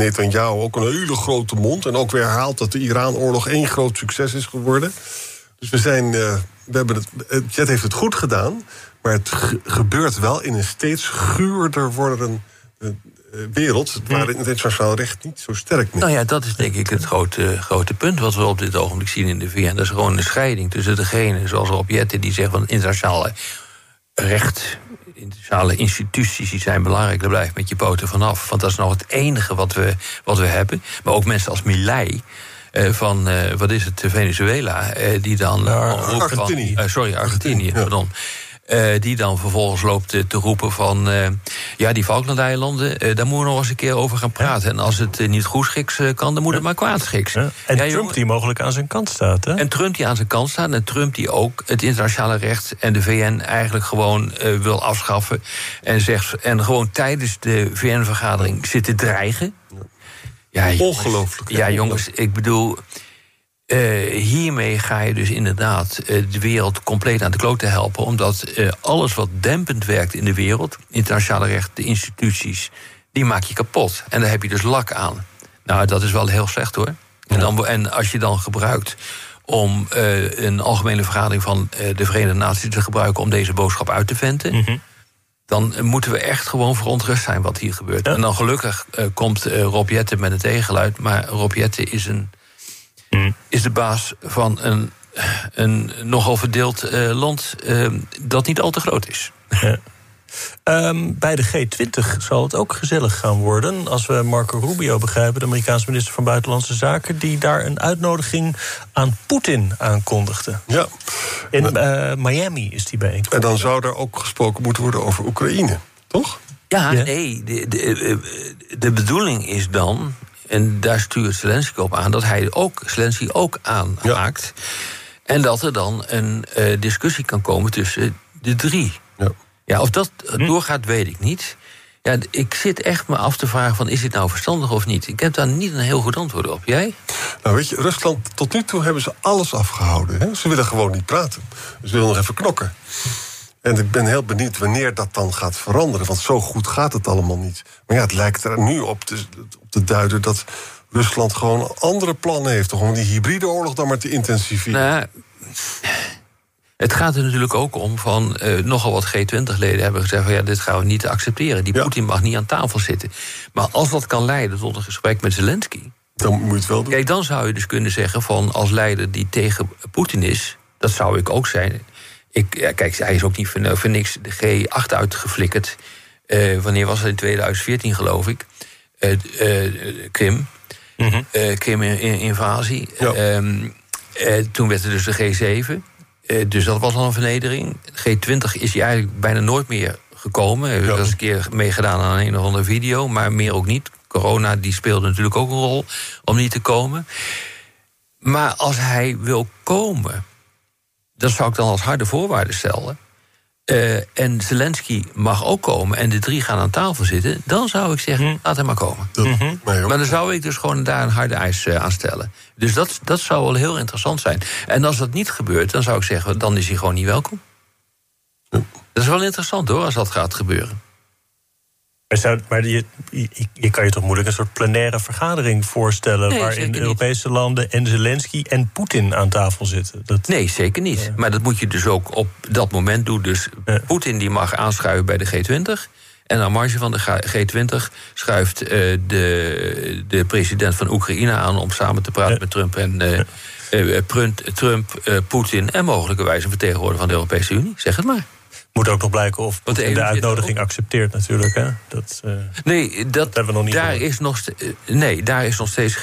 Netanyahu ook een hele grote mond. En ook weer herhaalt dat de Iran-oorlog 1 groot succes is geworden. Dus Jet heeft het goed gedaan. Maar het gebeurt wel in een steeds guurder wordende wereld, waar het internationaal recht niet zo sterk meer is. Nou ja, dat is denk ik het grote punt wat we op dit ogenblik zien in de VN. Dat is gewoon een scheiding tussen degene, zoals Rob Jetten, die zegt van internationale recht, internationale instituties, die zijn belangrijk, daar blijf met je poten vanaf. Want dat is nog het enige wat we hebben. Maar ook mensen als Milei, van, Venezuela, die dan... Argentinië, pardon. Die dan vervolgens loopt te roepen van... die Falklandeilanden, daar moeten we nog eens een keer over gaan praten. En als het niet goedschiks kan, dan moet het maar kwaadschiks. Ja. En Trump die mogelijk aan zijn kant staat, hè? En Trump die aan zijn kant staat. En Trump die ook het internationale recht en de VN eigenlijk gewoon wil afschaffen. En gewoon tijdens de VN-vergadering zit te dreigen. Ja, ongelooflijk. Ja, jongens, ik bedoel... hiermee ga je dus inderdaad de wereld compleet aan de klote helpen. Omdat alles wat dempend werkt in de wereld, internationale recht, de instituties, die maak je kapot. En daar heb je dus lak aan. Nou, dat is wel heel slecht, hoor. En als je dan gebruikt om een algemene vergadering van de Verenigde Naties te gebruiken om deze boodschap uit te venten, dan moeten we echt gewoon verontrust zijn wat hier gebeurt. Ja. En dan gelukkig komt Rob Jetten met een tegengeluid, maar Rob Jetten is de baas van een nogal verdeeld land dat niet al te groot is. Ja. Bij de G20 zal het ook gezellig gaan worden, als we Marco Rubio begrijpen, de Amerikaanse minister van Buitenlandse Zaken, die daar een uitnodiging aan Poetin aankondigde. Ja. In Miami is die bijeenkomst. En dan zou er ook gesproken moeten worden over Oekraïne, toch? Ja. Nee, de bedoeling is dan, en daar stuurt Zelensky op aan, dat hij Zelensky ook aanhaakt. Ja. En dat er dan een discussie kan komen tussen de drie. Ja, of dat doorgaat, weet ik niet. Ja, ik zit echt me af te vragen van, is dit nou verstandig of niet? Ik heb daar niet een heel goed antwoord op. Jij? Nou, weet je, Rusland, tot nu toe hebben ze alles afgehouden. Hè? Ze willen gewoon niet praten. Ze willen nog even knokken. En ik ben heel benieuwd wanneer dat dan gaat veranderen. Want zo goed gaat het allemaal niet. Maar ja, het lijkt er nu op te duiden dat Rusland gewoon andere plannen heeft. Om die hybride oorlog dan maar te intensiveren. Nou, het gaat er natuurlijk ook om van nogal wat G20-leden hebben gezegd van, ja, dit gaan we niet accepteren. Die Poetin mag niet aan tafel zitten. Maar als dat kan leiden tot een gesprek met Zelensky, dan moet je het wel doen. Kijk, dan zou je dus kunnen zeggen van, als leider die tegen Poetin is, dat zou ik ook zijn. Kijk, hij is ook niet voor niks de G8 uitgeflikkerd. Wanneer was het? In 2014, geloof ik. Krim. Krim-invasie. Ja. Toen werd er dus de G7. Dus dat was al een vernedering. G20 is hij eigenlijk bijna nooit meer gekomen. Hij heeft eens een keer meegedaan aan een of andere video, maar meer ook niet. Corona die speelde natuurlijk ook een rol om niet te komen. Maar als hij wil komen, dat zou ik dan als harde voorwaarden stellen. En Zelensky mag ook komen en de drie gaan aan tafel zitten, dan zou ik zeggen, laat hem maar komen. Maar dan zou ik dus gewoon daar een harde eis aan stellen. Dus dat zou wel heel interessant zijn. En als dat niet gebeurt, dan zou ik zeggen, dan is hij gewoon niet welkom. Dat is wel interessant, hoor, als dat gaat gebeuren. Maar je kan je toch moeilijk een soort plenaire vergadering voorstellen, waarin Europese landen en Zelensky en Poetin aan tafel zitten? Nee, zeker niet. Maar dat moet je dus ook op dat moment doen. Dus Poetin die mag aanschuiven bij de G20. En aan marge van de G20 schuift de president van Oekraïne aan om samen te praten met Trump en Poetin en mogelijkerwijs een vertegenwoordiger van de Europese Unie. Zeg het maar. Moet ook nog blijken of Poetin de uitnodiging accepteert, natuurlijk. Hè? Dat hebben we nog niet gehoord. Daar is nog steeds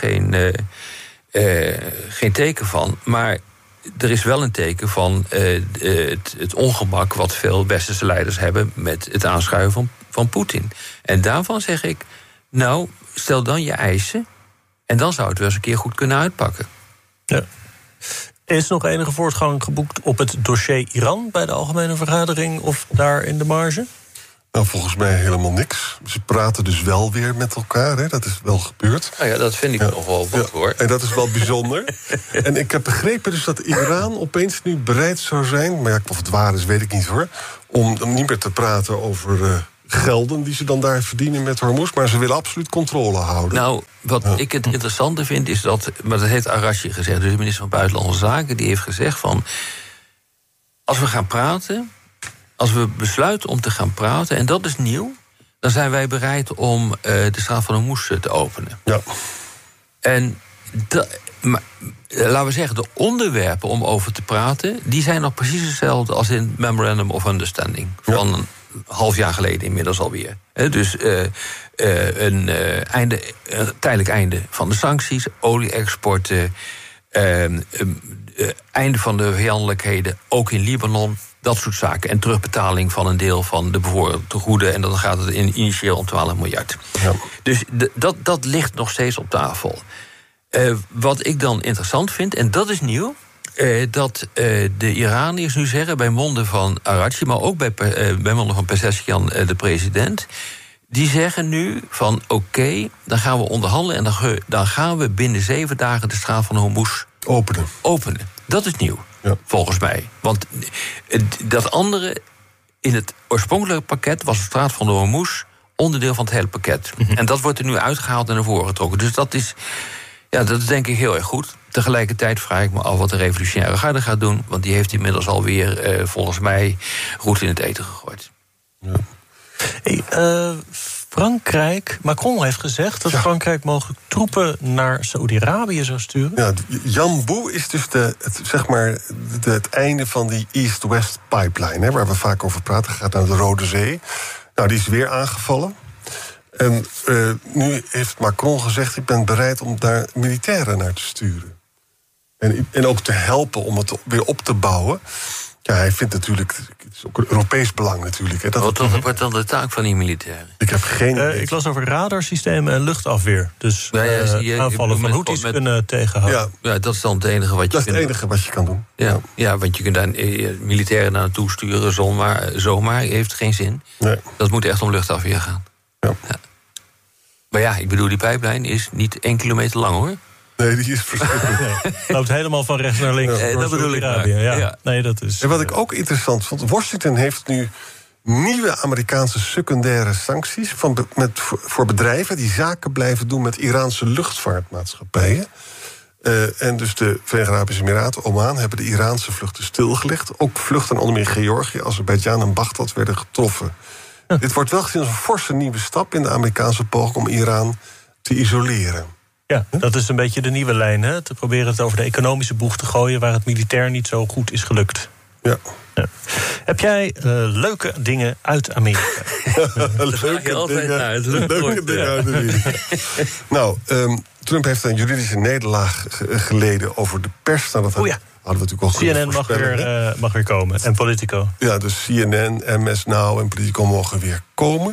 geen teken van. Maar er is wel een teken van het ongemak wat veel westerse leiders hebben met het aanschuiven van Poetin. En daarvan zeg ik, nou, stel dan je eisen en dan zou het wel eens een keer goed kunnen uitpakken. Ja. Is nog enige voortgang geboekt op het dossier Iran bij de algemene vergadering of daar in de marge? Nou, volgens mij helemaal niks. Ze praten dus wel weer met elkaar, hè? Dat is wel gebeurd. Nou ja, dat vind ik nog wel wat, hoor. En dat is wel bijzonder. En ik heb begrepen dus dat Iran opeens nu bereid zou zijn, maar of het waar is, weet ik niet, hoor, om niet meer te praten over gelden die ze dan daar verdienen met Hormuz, maar ze willen absoluut controle houden. Nou, wat ik het interessante vind is dat, maar dat heeft Araghchi gezegd, dus de minister van Buitenlandse Zaken, die heeft gezegd van, als we gaan praten, als we besluiten om te gaan praten, en dat is nieuw, dan zijn wij bereid om de straat van Hormuz te openen. Ja. En laten we zeggen, de onderwerpen om over te praten, die zijn nog precies hetzelfde als in het Memorandum of Understanding van een half jaar geleden inmiddels alweer. Dus een tijdelijk einde van de sancties, olie-exporten, einde van de vijandelijkheden, ook in Libanon, dat soort zaken. En terugbetaling van een deel van de bevorderde tegoeden. En dan gaat het initieel om 12 miljard. Ja. Dus dat ligt nog steeds op tafel. Wat ik dan interessant vind, en dat is nieuw, dat de Iraniërs nu zeggen, bij monden van Araghchi, maar ook bij monden van Pezeshkian, de president, die zeggen nu van oké, dan gaan we onderhandelen en dan gaan we binnen 7 dagen de straat van Hormuz openen. Dat is nieuw, volgens mij. Want dat andere, in het oorspronkelijke pakket was de straat van de Hormuz onderdeel van het hele pakket. En dat wordt er nu uitgehaald en naar voren getrokken. Dus dat is denk ik heel erg goed. Tegelijkertijd vraag ik me af wat de revolutionaire garde gaat doen, want die heeft inmiddels alweer, volgens mij, roet in het eten gegooid. Ja. Frankrijk, Macron heeft gezegd dat Frankrijk mogelijk troepen naar Saoedi-Arabië zou sturen. Ja, Yanbu is dus het einde van die East-West pipeline, waar we vaak over praten, gaat naar de Rode Zee. Nou, die is weer aangevallen. En nu heeft Macron gezegd, ik ben bereid om daar militairen naar te sturen. En ook te helpen om het weer op te bouwen. Ja, hij vindt natuurlijk, het is ook een Europees belang natuurlijk. Hè, wat wordt dan de taak van die militairen? Ik heb geen idee. Ik las over radarsystemen en luchtafweer. Dus aanvallen van Houthis kunnen tegenhouden. Ja, dat is dan het enige wat je Dat is het enige wat je kan doen. Ja, want je kunt daar militairen naartoe sturen zomaar heeft geen zin. Nee. Dat moet echt om luchtafweer gaan. Ja. Maar ja, ik bedoel, die pijplijn is niet 1 kilometer lang, hoor. Nee, die is verschrikkelijk. Nee, loopt helemaal van rechts naar links. Dat bedoel ik. Nee, dat is. En wat ik ook interessant vond, Washington heeft nu nieuwe Amerikaanse secundaire sancties voor bedrijven die zaken blijven doen met Iraanse luchtvaartmaatschappijen. En dus de Verenigde Arabische Emiraten, Oman, hebben de Iraanse vluchten stilgelegd. Ook vluchten onder meer Georgië, Azerbeidzjan en Bagdad werden getroffen. Dit wordt wel gezien als een forse nieuwe stap in de Amerikaanse poging om Iran te isoleren. Ja, dat is een beetje de nieuwe lijn, hè? Te proberen het over de economische boeg te gooien, waar het militair niet zo goed is gelukt. Ja. Heb jij leuke dingen uit Amerika? Leuke dingen uit Amerika. Nou, Trump heeft een juridische nederlaag geleden over de pers. Nou, dat hadden we natuurlijk al CNN mag weer komen. En Politico. Ja, dus CNN, MS Now en Politico mogen weer komen.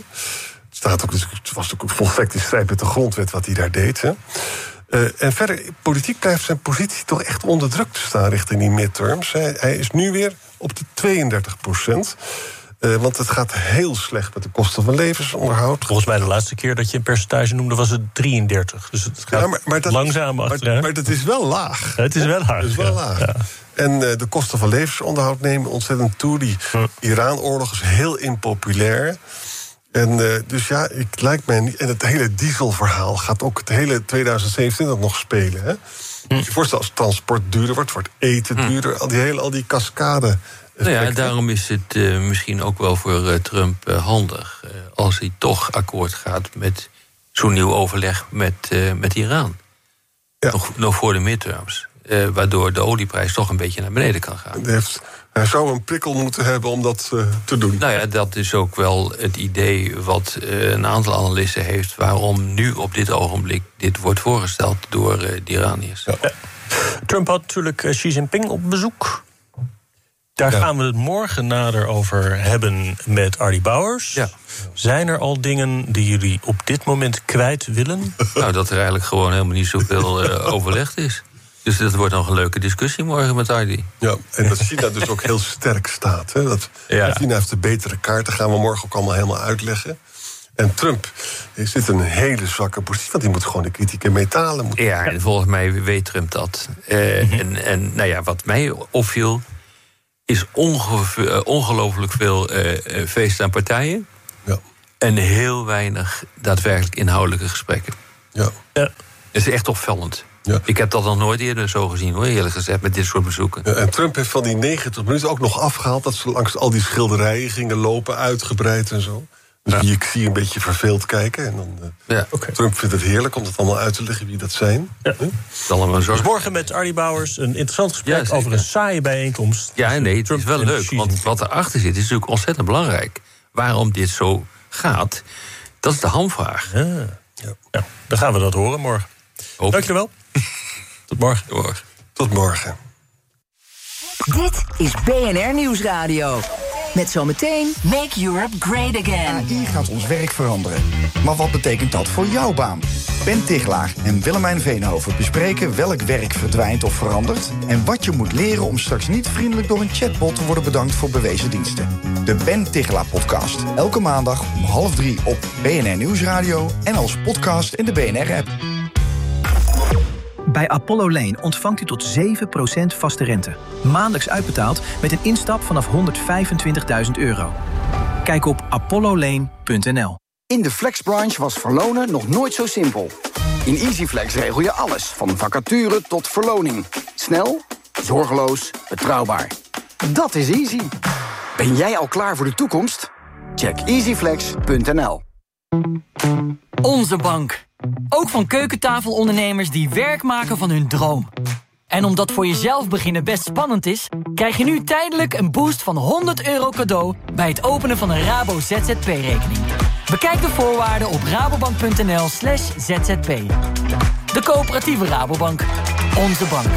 Het was ook volstrekt in strijd met de grondwet wat hij daar deed. Hè. En verder, politiek blijft zijn positie toch echt onder druk te staan richting die midterms. Hij is nu weer op de 32%. Want het gaat heel slecht met de kosten van levensonderhoud. Volgens mij de laatste keer dat je een percentage noemde was het 33. Dus het gaat langzaam achteruit. Maar dat is wel laag. Het is wel laag. Het is wel laag. Ja. En de kosten van levensonderhoud nemen ontzettend toe. Die Iran-oorlog is heel impopulair. En dus ja, het lijkt mij niet. En het hele dieselverhaal gaat ook het hele 2027 nog spelen. Hè? Je voorstelt als transport duurder wordt eten duurder. Al die cascade. Nou ja, daarom is het misschien ook wel voor Trump handig. Als hij toch akkoord gaat met zo'n nieuw overleg met Iran. Ja. Nog voor de midterms. Waardoor de olieprijs toch een beetje naar beneden kan gaan. Hij zou een prikkel moeten hebben om dat te doen. Nou ja, dat is ook wel het idee wat een aantal analisten heeft, waarom nu op dit ogenblik dit wordt voorgesteld door de Iraniërs. Ja. Trump had natuurlijk Xi Jinping op bezoek. Daar gaan we het morgen nader over hebben met Ardy Bouwers. Ja. Zijn er al dingen die jullie op dit moment kwijt willen? Nou, dat er eigenlijk gewoon helemaal niet zoveel overlegd is. Dus dat wordt nog een leuke discussie morgen met Ardy. Ja, en dat China dus ook heel sterk staat. Hè? China heeft de betere kaart, dat gaan we morgen ook allemaal helemaal uitleggen. En Trump zit in een hele zwakke positie, want die moet gewoon de kritieke metalen. Ja, en volgens mij weet Trump dat. En nou ja, wat mij opviel, is ongelooflijk veel feesten aan partijen. Ja. En heel weinig daadwerkelijk inhoudelijke gesprekken. Ja. Dat is echt opvallend. Ja. Ik heb dat nog nooit eerder zo gezien, hoor, eerlijk gezegd, met dit soort bezoeken. Ja, en Trump heeft van die 90 minuten ook nog afgehaald dat ze langs al die schilderijen gingen lopen, uitgebreid en zo. Dus ik zie een beetje verveeld kijken. En dan, Trump vindt het heerlijk om dat allemaal uit te leggen wie dat zijn. Ja. Dus morgen met Arnie Bouwers een interessant gesprek over een saaie bijeenkomst. Ja, nee, het is wel leuk, want wat erachter zit is natuurlijk ontzettend belangrijk. Waarom dit zo gaat, dat is de hamvraag. Ja, dan gaan we dat horen morgen. Dank je wel. Tot morgen. Tot morgen. Dit is BNR Nieuwsradio. Met zometeen Make Europe Great Again. AI gaat ons werk veranderen. Maar wat betekent dat voor jouw baan? Ben Tichelaar en Willemijn Veenhoven bespreken welk werk verdwijnt of verandert en wat je moet leren om straks niet vriendelijk door een chatbot te worden bedankt voor bewezen diensten. De Ben Tichelaar podcast. Elke maandag om 2:30 op BNR Nieuwsradio en als podcast in de BNR-app. Bij Apollo Lane ontvangt u tot 7% vaste rente. Maandelijks uitbetaald met een instap vanaf €125.000. Kijk op apollolane.nl. In de flexbranche was verlonen nog nooit zo simpel. In EasyFlex regel je alles, van vacature tot verloning. Snel, zorgeloos, betrouwbaar. Dat is easy. Ben jij al klaar voor de toekomst? Check easyflex.nl. Onze bank. Ook van keukentafelondernemers die werk maken van hun droom. En omdat voor jezelf beginnen best spannend is, krijg je nu tijdelijk een boost van €100 cadeau bij het openen van een Rabo ZZP-rekening. Bekijk de voorwaarden op rabobank.nl/zzp. De coöperatieve Rabobank. Onze bank.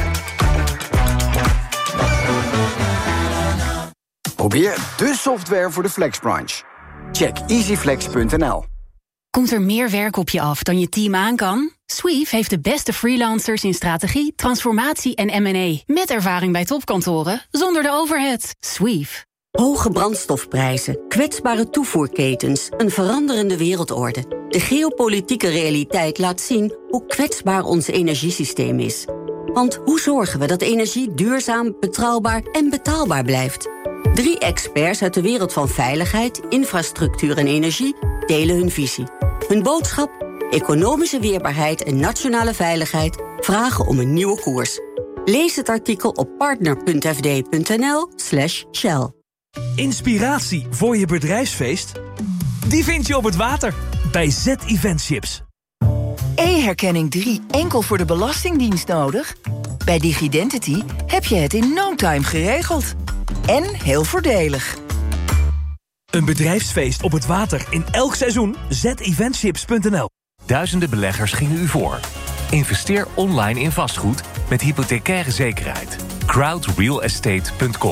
Probeer de software voor de flexbranche. Check easyflex.nl. Komt er meer werk op je af dan je team aan kan? Sweef heeft de beste freelancers in strategie, transformatie en M&A. Met ervaring bij topkantoren, zonder de overhead. Sweef. Hoge brandstofprijzen, kwetsbare toevoerketens, een veranderende wereldorde. De geopolitieke realiteit laat zien hoe kwetsbaar ons energiesysteem is. Want hoe zorgen we dat energie duurzaam, betrouwbaar en betaalbaar blijft? 3 experts uit de wereld van veiligheid, infrastructuur en energie delen hun visie. Hun boodschap? Economische weerbaarheid en nationale veiligheid vragen om een nieuwe koers. Lees het artikel op partner.fd.nl/Shell. Inspiratie voor je bedrijfsfeest? Die vind je op het water bij Z-Eventships. E-herkenning 3 enkel voor de Belastingdienst nodig? Bij DigiDentity heb je het in no time geregeld. En heel voordelig. Een bedrijfsfeest op het water in elk seizoen? zeventships.nl. Duizenden beleggers gingen u voor. Investeer online in vastgoed met hypothecaire zekerheid. crowdrealestate.com.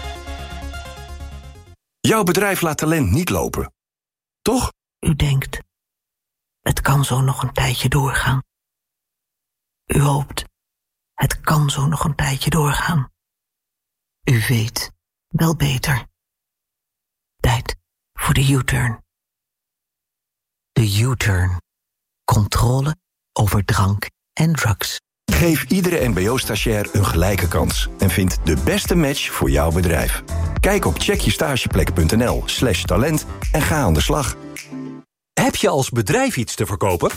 Jouw bedrijf laat talent niet lopen. Toch? U denkt, het kan zo nog een tijdje doorgaan. U hoopt, het kan zo nog een tijdje doorgaan. U weet, wel beter. Tijd voor de U-turn. De U-turn. Controle over drank en drugs. Geef iedere mbo-stagiair een gelijke kans en vind de beste match voor jouw bedrijf. Kijk op checkjestageplek.nl/talent en ga aan de slag. Heb je als bedrijf iets te verkopen?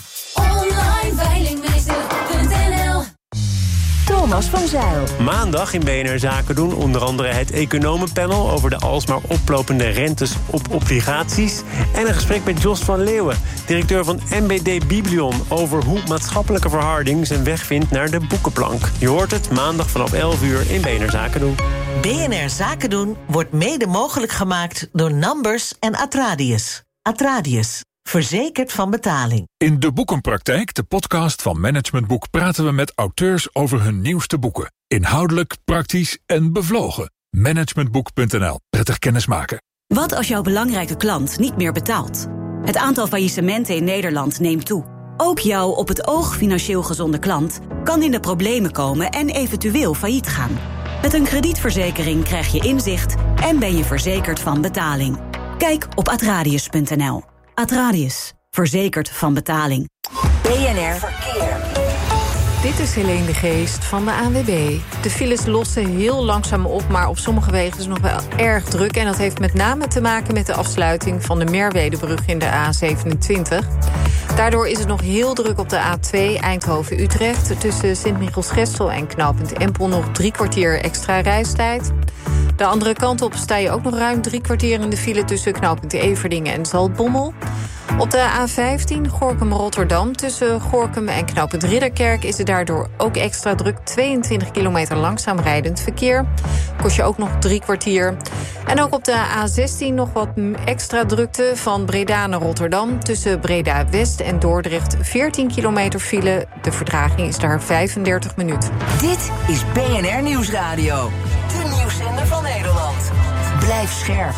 Onlineveilingmeester.nl. Thomas van Zijl. Maandag in BNR Zaken doen onder andere het economenpanel over de alsmaar oplopende rentes op obligaties en een gesprek met Jos van Leeuwen, directeur van MBD Biblion, over hoe maatschappelijke verharding zijn weg vindt naar de boekenplank. Je hoort het maandag vanaf 11 uur in BNR Zaken doen. BNR Zaken doen wordt mede mogelijk gemaakt door Numbers en Atradius. Atradius. Verzekerd van betaling. In De Boekenpraktijk, de podcast van Management Boek, praten we met auteurs over hun nieuwste boeken. Inhoudelijk, praktisch en bevlogen. Managementboek.nl. Prettig kennismaken. Wat als jouw belangrijke klant niet meer betaalt? Het aantal faillissementen in Nederland neemt toe. Ook jouw op het oog financieel gezonde klant kan in de problemen komen en eventueel failliet gaan. Met een kredietverzekering krijg je inzicht en ben je verzekerd van betaling. Kijk op atradius.nl. Atradius. Verzekerd van betaling. BNR Verkeer. Dit is Helene de Geest van de ANWB. De files lossen heel langzaam op, maar op sommige wegen is het nog wel erg druk. En dat heeft met name te maken met de afsluiting van de Merwedebrug in de A27. Daardoor is het nog heel druk op de A2 Eindhoven-Utrecht. Tussen Sint-Michiels-Gestel en knooppunt Empel nog 3 kwartier extra reistijd. De andere kant op sta je ook nog ruim 3 kwartier in de file tussen knooppunt Everdingen en Zaltbommel. Op de A15 Gorinchem-Rotterdam tussen Gorinchem en knooppunt Ridderkerk is het daardoor ook extra druk. 22 kilometer langzaam rijdend verkeer. Kost je ook nog 3 kwartier. En ook op de A16 nog wat extra drukte van Breda naar Rotterdam. Tussen Breda-West en Dordrecht 14 kilometer file. De vertraging is daar 35 minuten. Dit is BNR Nieuwsradio. De nieuwszender van Nederland. Blijf scherp.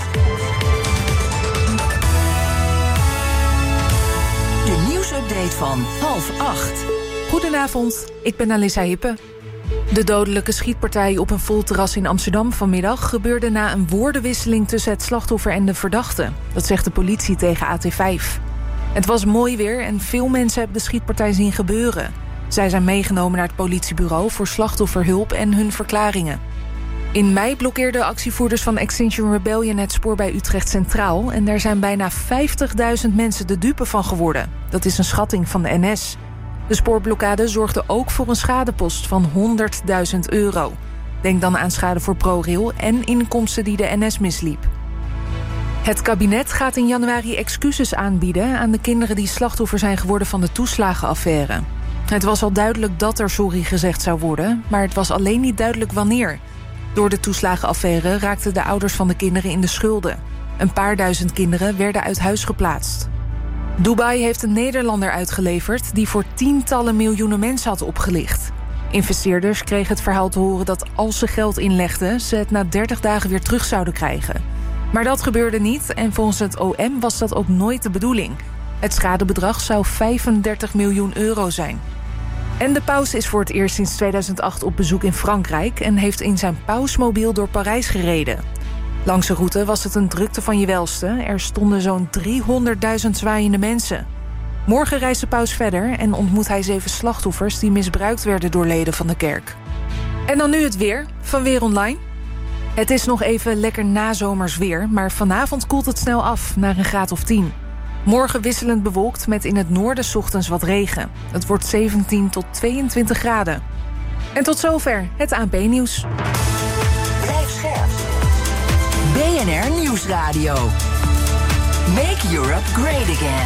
De nieuwsupdate van 7:30. Goedenavond, ik ben Alissa Hippe. De dodelijke schietpartij op een vol terras in Amsterdam vanmiddag gebeurde na een woordenwisseling tussen het slachtoffer en de verdachte. Dat zegt de politie tegen AT5. Het was mooi weer en veel mensen hebben de schietpartij zien gebeuren. Zij zijn meegenomen naar het politiebureau voor slachtofferhulp en hun verklaringen. In mei blokkeerden actievoerders van Extinction Rebellion het spoor bij Utrecht Centraal. En daar zijn bijna 50.000 mensen de dupe van geworden. Dat is een schatting van de NS. De spoorblokkade zorgde ook voor een schadepost van €100.000. Denk dan aan schade voor ProRail en inkomsten die de NS misliep. Het kabinet gaat in januari excuses aanbieden aan de kinderen die slachtoffer zijn geworden van de toeslagenaffaire. Het was al duidelijk dat er sorry gezegd zou worden, maar het was alleen niet duidelijk wanneer. Door de toeslagenaffaire raakten de ouders van de kinderen in de schulden. Een paar duizend kinderen werden uit huis geplaatst. Dubai heeft een Nederlander uitgeleverd die voor tientallen miljoenen mensen had opgelicht. Investeerders kregen het verhaal te horen dat als ze geld inlegden, ze het na 30 dagen weer terug zouden krijgen. Maar dat gebeurde niet en volgens het OM was dat ook nooit de bedoeling. Het schadebedrag zou €35 miljoen zijn. En de paus is voor het eerst sinds 2008 op bezoek in Frankrijk en heeft in zijn pausmobiel door Parijs gereden. Langs de route was het een drukte van je welste. Er stonden zo'n 300.000 zwaaiende mensen. Morgen reist de paus verder en ontmoet hij 7 slachtoffers die misbruikt werden door leden van de kerk. En dan nu het weer van Weer Online. Het is nog even lekker nazomers weer, maar vanavond koelt het snel af naar een graad of 10. Morgen wisselend bewolkt met in het noorden 's ochtends wat regen. Het wordt 17 tot 22 graden. En tot zover het ANP-nieuws. Blijf scherp. BNR Nieuwsradio. Make Europe great again.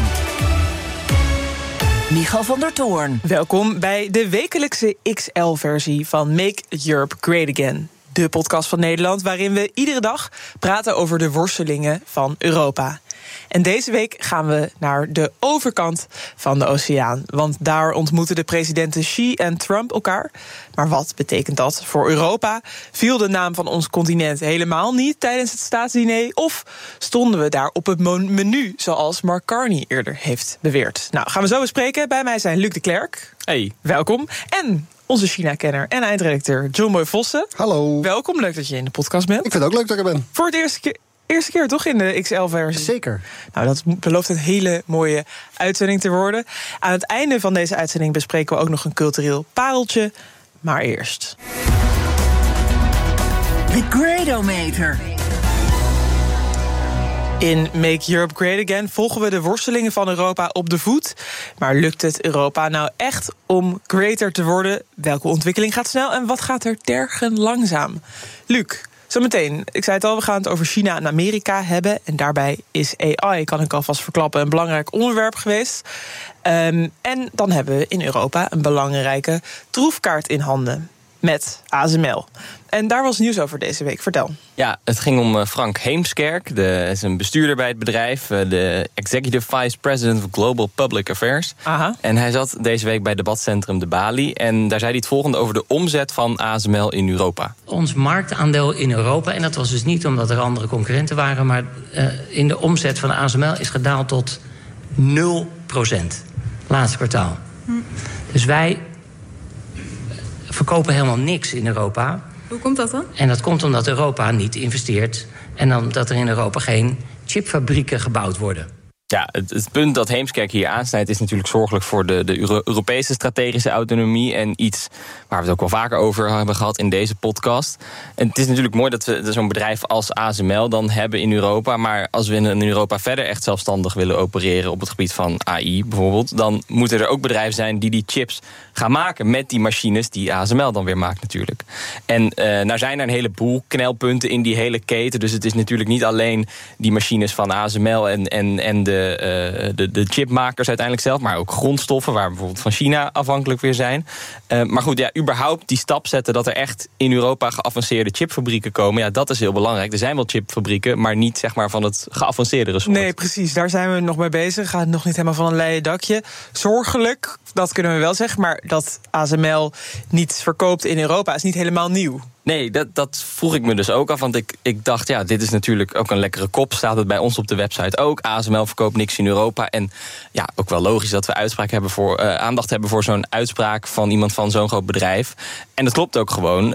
Michal van der Toorn. Welkom bij de wekelijkse XL-versie van Make Europe Great Again. De podcast van Nederland waarin we iedere dag praten over de worstelingen van Europa. En deze week gaan we naar de overkant van de oceaan. Want daar ontmoeten de presidenten Xi en Trump elkaar. Maar wat betekent dat voor Europa? Viel de naam van ons continent helemaal niet tijdens het staatsdiner? Of stonden we daar op het menu, zoals Mark Carney eerder heeft beweerd? Nou, gaan we zo bespreken. Bij mij zijn Luc de Klerk. Hey. Welkom. En onze China-kenner en eindredacteur John Boy Vossen. Hallo. Welkom, leuk dat je in de podcast bent. Ik vind het ook leuk dat ik er ben. Voor het eerste keer toch in de XL-versie? Zeker. Nou, dat belooft een hele mooie uitzending te worden. Aan het einde van deze uitzending bespreken we ook nog een cultureel pareltje. Maar eerst The Gradometer. In Make Europe Great Again volgen we de worstelingen van Europa op de voet. Maar lukt het Europa nou echt om greater te worden? Welke ontwikkeling gaat snel en wat gaat er tergend langzaam? Luc, zometeen, ik zei het al, we gaan het over China en Amerika hebben. En daarbij is AI, kan ik alvast verklappen, een belangrijk onderwerp geweest. En dan hebben we in Europa een belangrijke troefkaart in handen met ASML. En daar was nieuws over deze week. Vertel. Ja, het ging om Frank Heemskerk. Hij is een bestuurder bij het bedrijf. De Executive Vice President of Global Public Affairs. Aha. En hij zat deze week bij debatcentrum De Bali. En daar zei hij het volgende over de omzet van ASML in Europa. Ons marktaandeel in Europa, en dat was dus niet omdat er andere concurrenten waren, maar in de omzet van ASML is gedaald tot 0%. Laatste kwartaal. Dus wij verkopen helemaal niks in Europa. Hoe komt dat dan? En dat komt omdat Europa niet investeert en omdat er in Europa geen chipfabrieken gebouwd worden. Ja, het punt dat Heemskerk hier aansnijdt is natuurlijk zorgelijk voor de Europese strategische autonomie. En iets waar we het ook wel vaker over hebben gehad in deze podcast. En het is natuurlijk mooi dat we zo'n bedrijf als ASML dan hebben in Europa. Maar als we in Europa verder echt zelfstandig willen opereren op het gebied van AI bijvoorbeeld, dan moeten er ook bedrijven zijn die chips gaan maken met die machines die ASML dan weer maakt natuurlijk. En nou zijn er een heleboel knelpunten in die hele keten. Dus het is natuurlijk niet alleen die machines van ASML en de chipmakers uiteindelijk zelf, maar ook grondstoffen waar we bijvoorbeeld van China afhankelijk weer zijn. Maar goed, ja, überhaupt die stap zetten dat er echt in Europa geavanceerde chipfabrieken komen, ja, dat is heel belangrijk. Er zijn wel chipfabrieken, maar niet zeg maar van het geavanceerdere soort. Nee, precies. Daar zijn we nog mee bezig. Gaat nog niet helemaal van een leien dakje. Zorgelijk, dat kunnen we wel zeggen, maar dat ASML niets verkoopt in Europa is niet helemaal nieuw. Nee, dat vroeg ik me dus ook af. Want ik dacht, ja, dit is natuurlijk ook een lekkere kop. Staat het bij ons op de website ook. ASML verkoopt niks in Europa. En ja, ook wel logisch dat we aandacht hebben voor zo'n uitspraak van iemand van zo'n groot bedrijf. En dat klopt ook gewoon.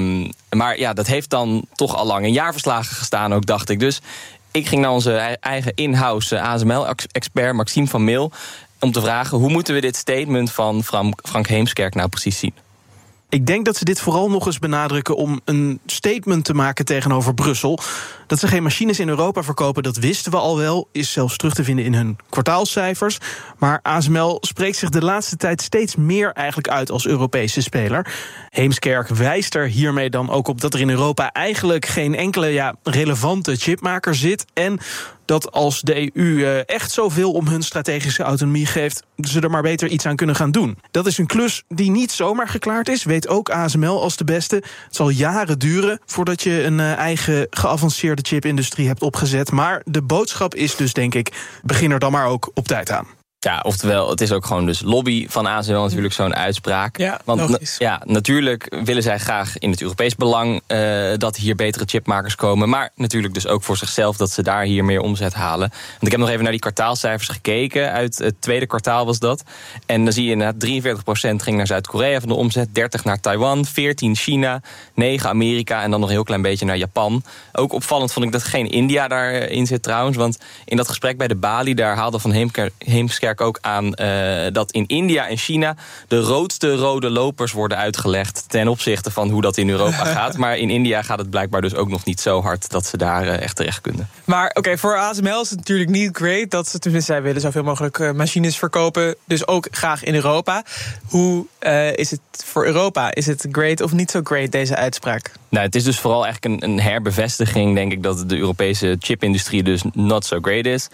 Maar ja, dat heeft dan toch al lang in jaarverslagen gestaan ook, dacht ik. Dus ik ging naar onze eigen in-house ASML-expert Maxime van Meel om te vragen, hoe moeten we dit statement van Frank Heemskerk nou precies zien? Ik denk dat ze dit vooral nog eens benadrukken om een statement te maken tegenover Brussel. Dat ze geen machines in Europa verkopen, dat wisten we al wel. Is zelfs terug te vinden in hun kwartaalcijfers. Maar ASML spreekt zich de laatste tijd steeds meer eigenlijk uit als Europese speler. Heemskerk wijst er hiermee dan ook op dat er in Europa eigenlijk geen enkele relevante chipmaker zit. En dat als de EU echt zoveel om hun strategische autonomie geeft, ze er maar beter iets aan kunnen gaan doen. Dat is een klus die niet zomaar geklaard is, weet ook ASML als de beste. Het zal jaren duren voordat je een eigen geavanceerde chipindustrie hebt opgezet. Maar de boodschap is dus, denk ik, begin er dan maar ook op tijd aan. Ja, oftewel, het is ook gewoon dus lobby van ASML natuurlijk zo'n uitspraak. Ja, want natuurlijk willen zij graag in het Europees belang dat hier betere chipmakers komen. Maar natuurlijk dus ook voor zichzelf dat ze daar hier meer omzet halen. Want ik heb nog even naar die kwartaalcijfers gekeken. Uit het tweede kwartaal was dat. En dan zie je inderdaad 43% ging naar Zuid-Korea van de omzet, 30% naar Taiwan, 14% China, 9% Amerika en dan nog een heel klein beetje naar Japan. Ook opvallend vond ik dat geen India daarin zit trouwens. Want in dat gesprek bij de Bali, daar haalde Van Heemskerk ook aan dat in India en China de roodste rode lopers worden uitgelegd ten opzichte van hoe dat in Europa gaat. Maar in India gaat het blijkbaar dus ook nog niet zo hard dat ze daar echt terecht kunnen. Maar oké, voor ASML is het natuurlijk niet great dat ze, tenminste zij willen zoveel mogelijk machines verkopen, dus ook graag in Europa. Hoe is het voor Europa? Is het great of niet zo great, deze uitspraak? Nou, het is dus vooral eigenlijk een herbevestiging, denk ik, dat de Europese chipindustrie dus not so great is.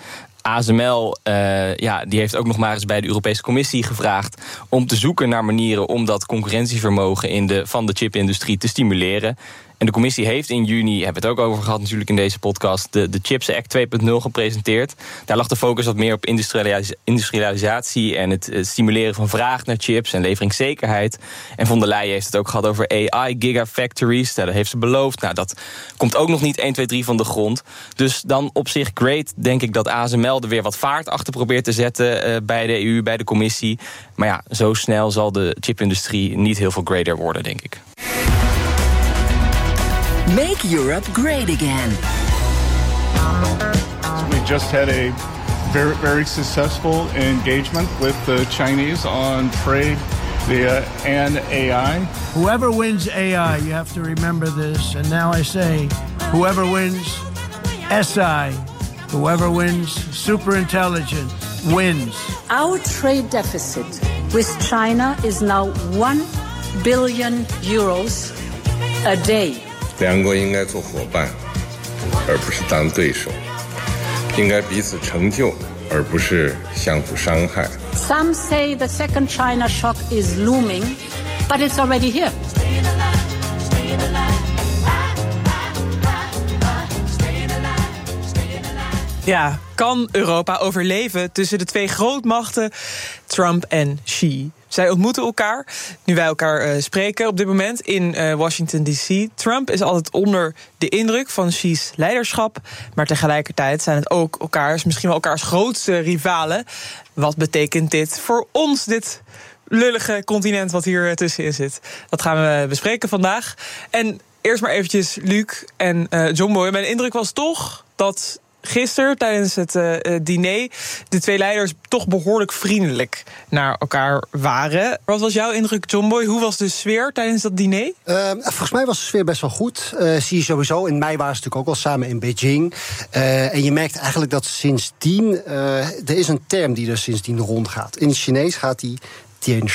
ASML die heeft ook nog maar eens bij de Europese Commissie gevraagd om te zoeken naar manieren om dat concurrentievermogen van de chipindustrie te stimuleren. En de commissie heeft in juni, hebben we het ook over gehad natuurlijk in deze podcast, de Chips Act 2.0 gepresenteerd. Daar lag de focus wat meer op industrialisatie en het stimuleren van vraag naar chips en leveringszekerheid. En von der Leyen heeft het ook gehad over AI gigafactories. Dat heeft ze beloofd. Nou, dat komt ook nog niet 1, 2, 3 van de grond. Dus dan op zich great, denk ik, dat ASML er weer wat vaart achter probeert te zetten bij de EU, bij de commissie. Maar ja, zo snel zal de chipindustrie niet heel veel greater worden, denk ik. Make Europe great again. We just had a very, very successful engagement with the Chinese on trade and AI. Whoever wins AI, you have to remember this. And now I say, whoever wins SI, whoever wins superintelligence, wins. Our trade deficit with China is now 1 billion euros a day. 两国应该做伙伴，而不是当对手，应该彼此成就，而不是相互伤害。 Some say the second China shock is looming, but it's already here. Ja, kan Europa overleven tussen de twee grootmachten Trump en Xi? Zij ontmoeten elkaar, nu wij elkaar spreken op dit moment, in Washington D.C. Trump is altijd onder de indruk van Xi's leiderschap, maar tegelijkertijd zijn het ook misschien wel elkaars grootste rivalen. Wat betekent dit voor ons, dit lullige continent wat hier tussenin zit? Dat gaan we bespreken vandaag. En eerst maar eventjes Luc en John Boy. Mijn indruk was toch dat gisteren tijdens het diner de twee leiders toch behoorlijk vriendelijk naar elkaar waren. Wat was jouw indruk, Johnboy? Hoe was de sfeer tijdens dat diner? Volgens mij was de sfeer best wel goed. Zie je sowieso. In mei waren ze natuurlijk ook al samen in Beijing. En je merkt eigenlijk dat sindsdien... er is een term die er sindsdien rondgaat. In het Chinees gaat die... En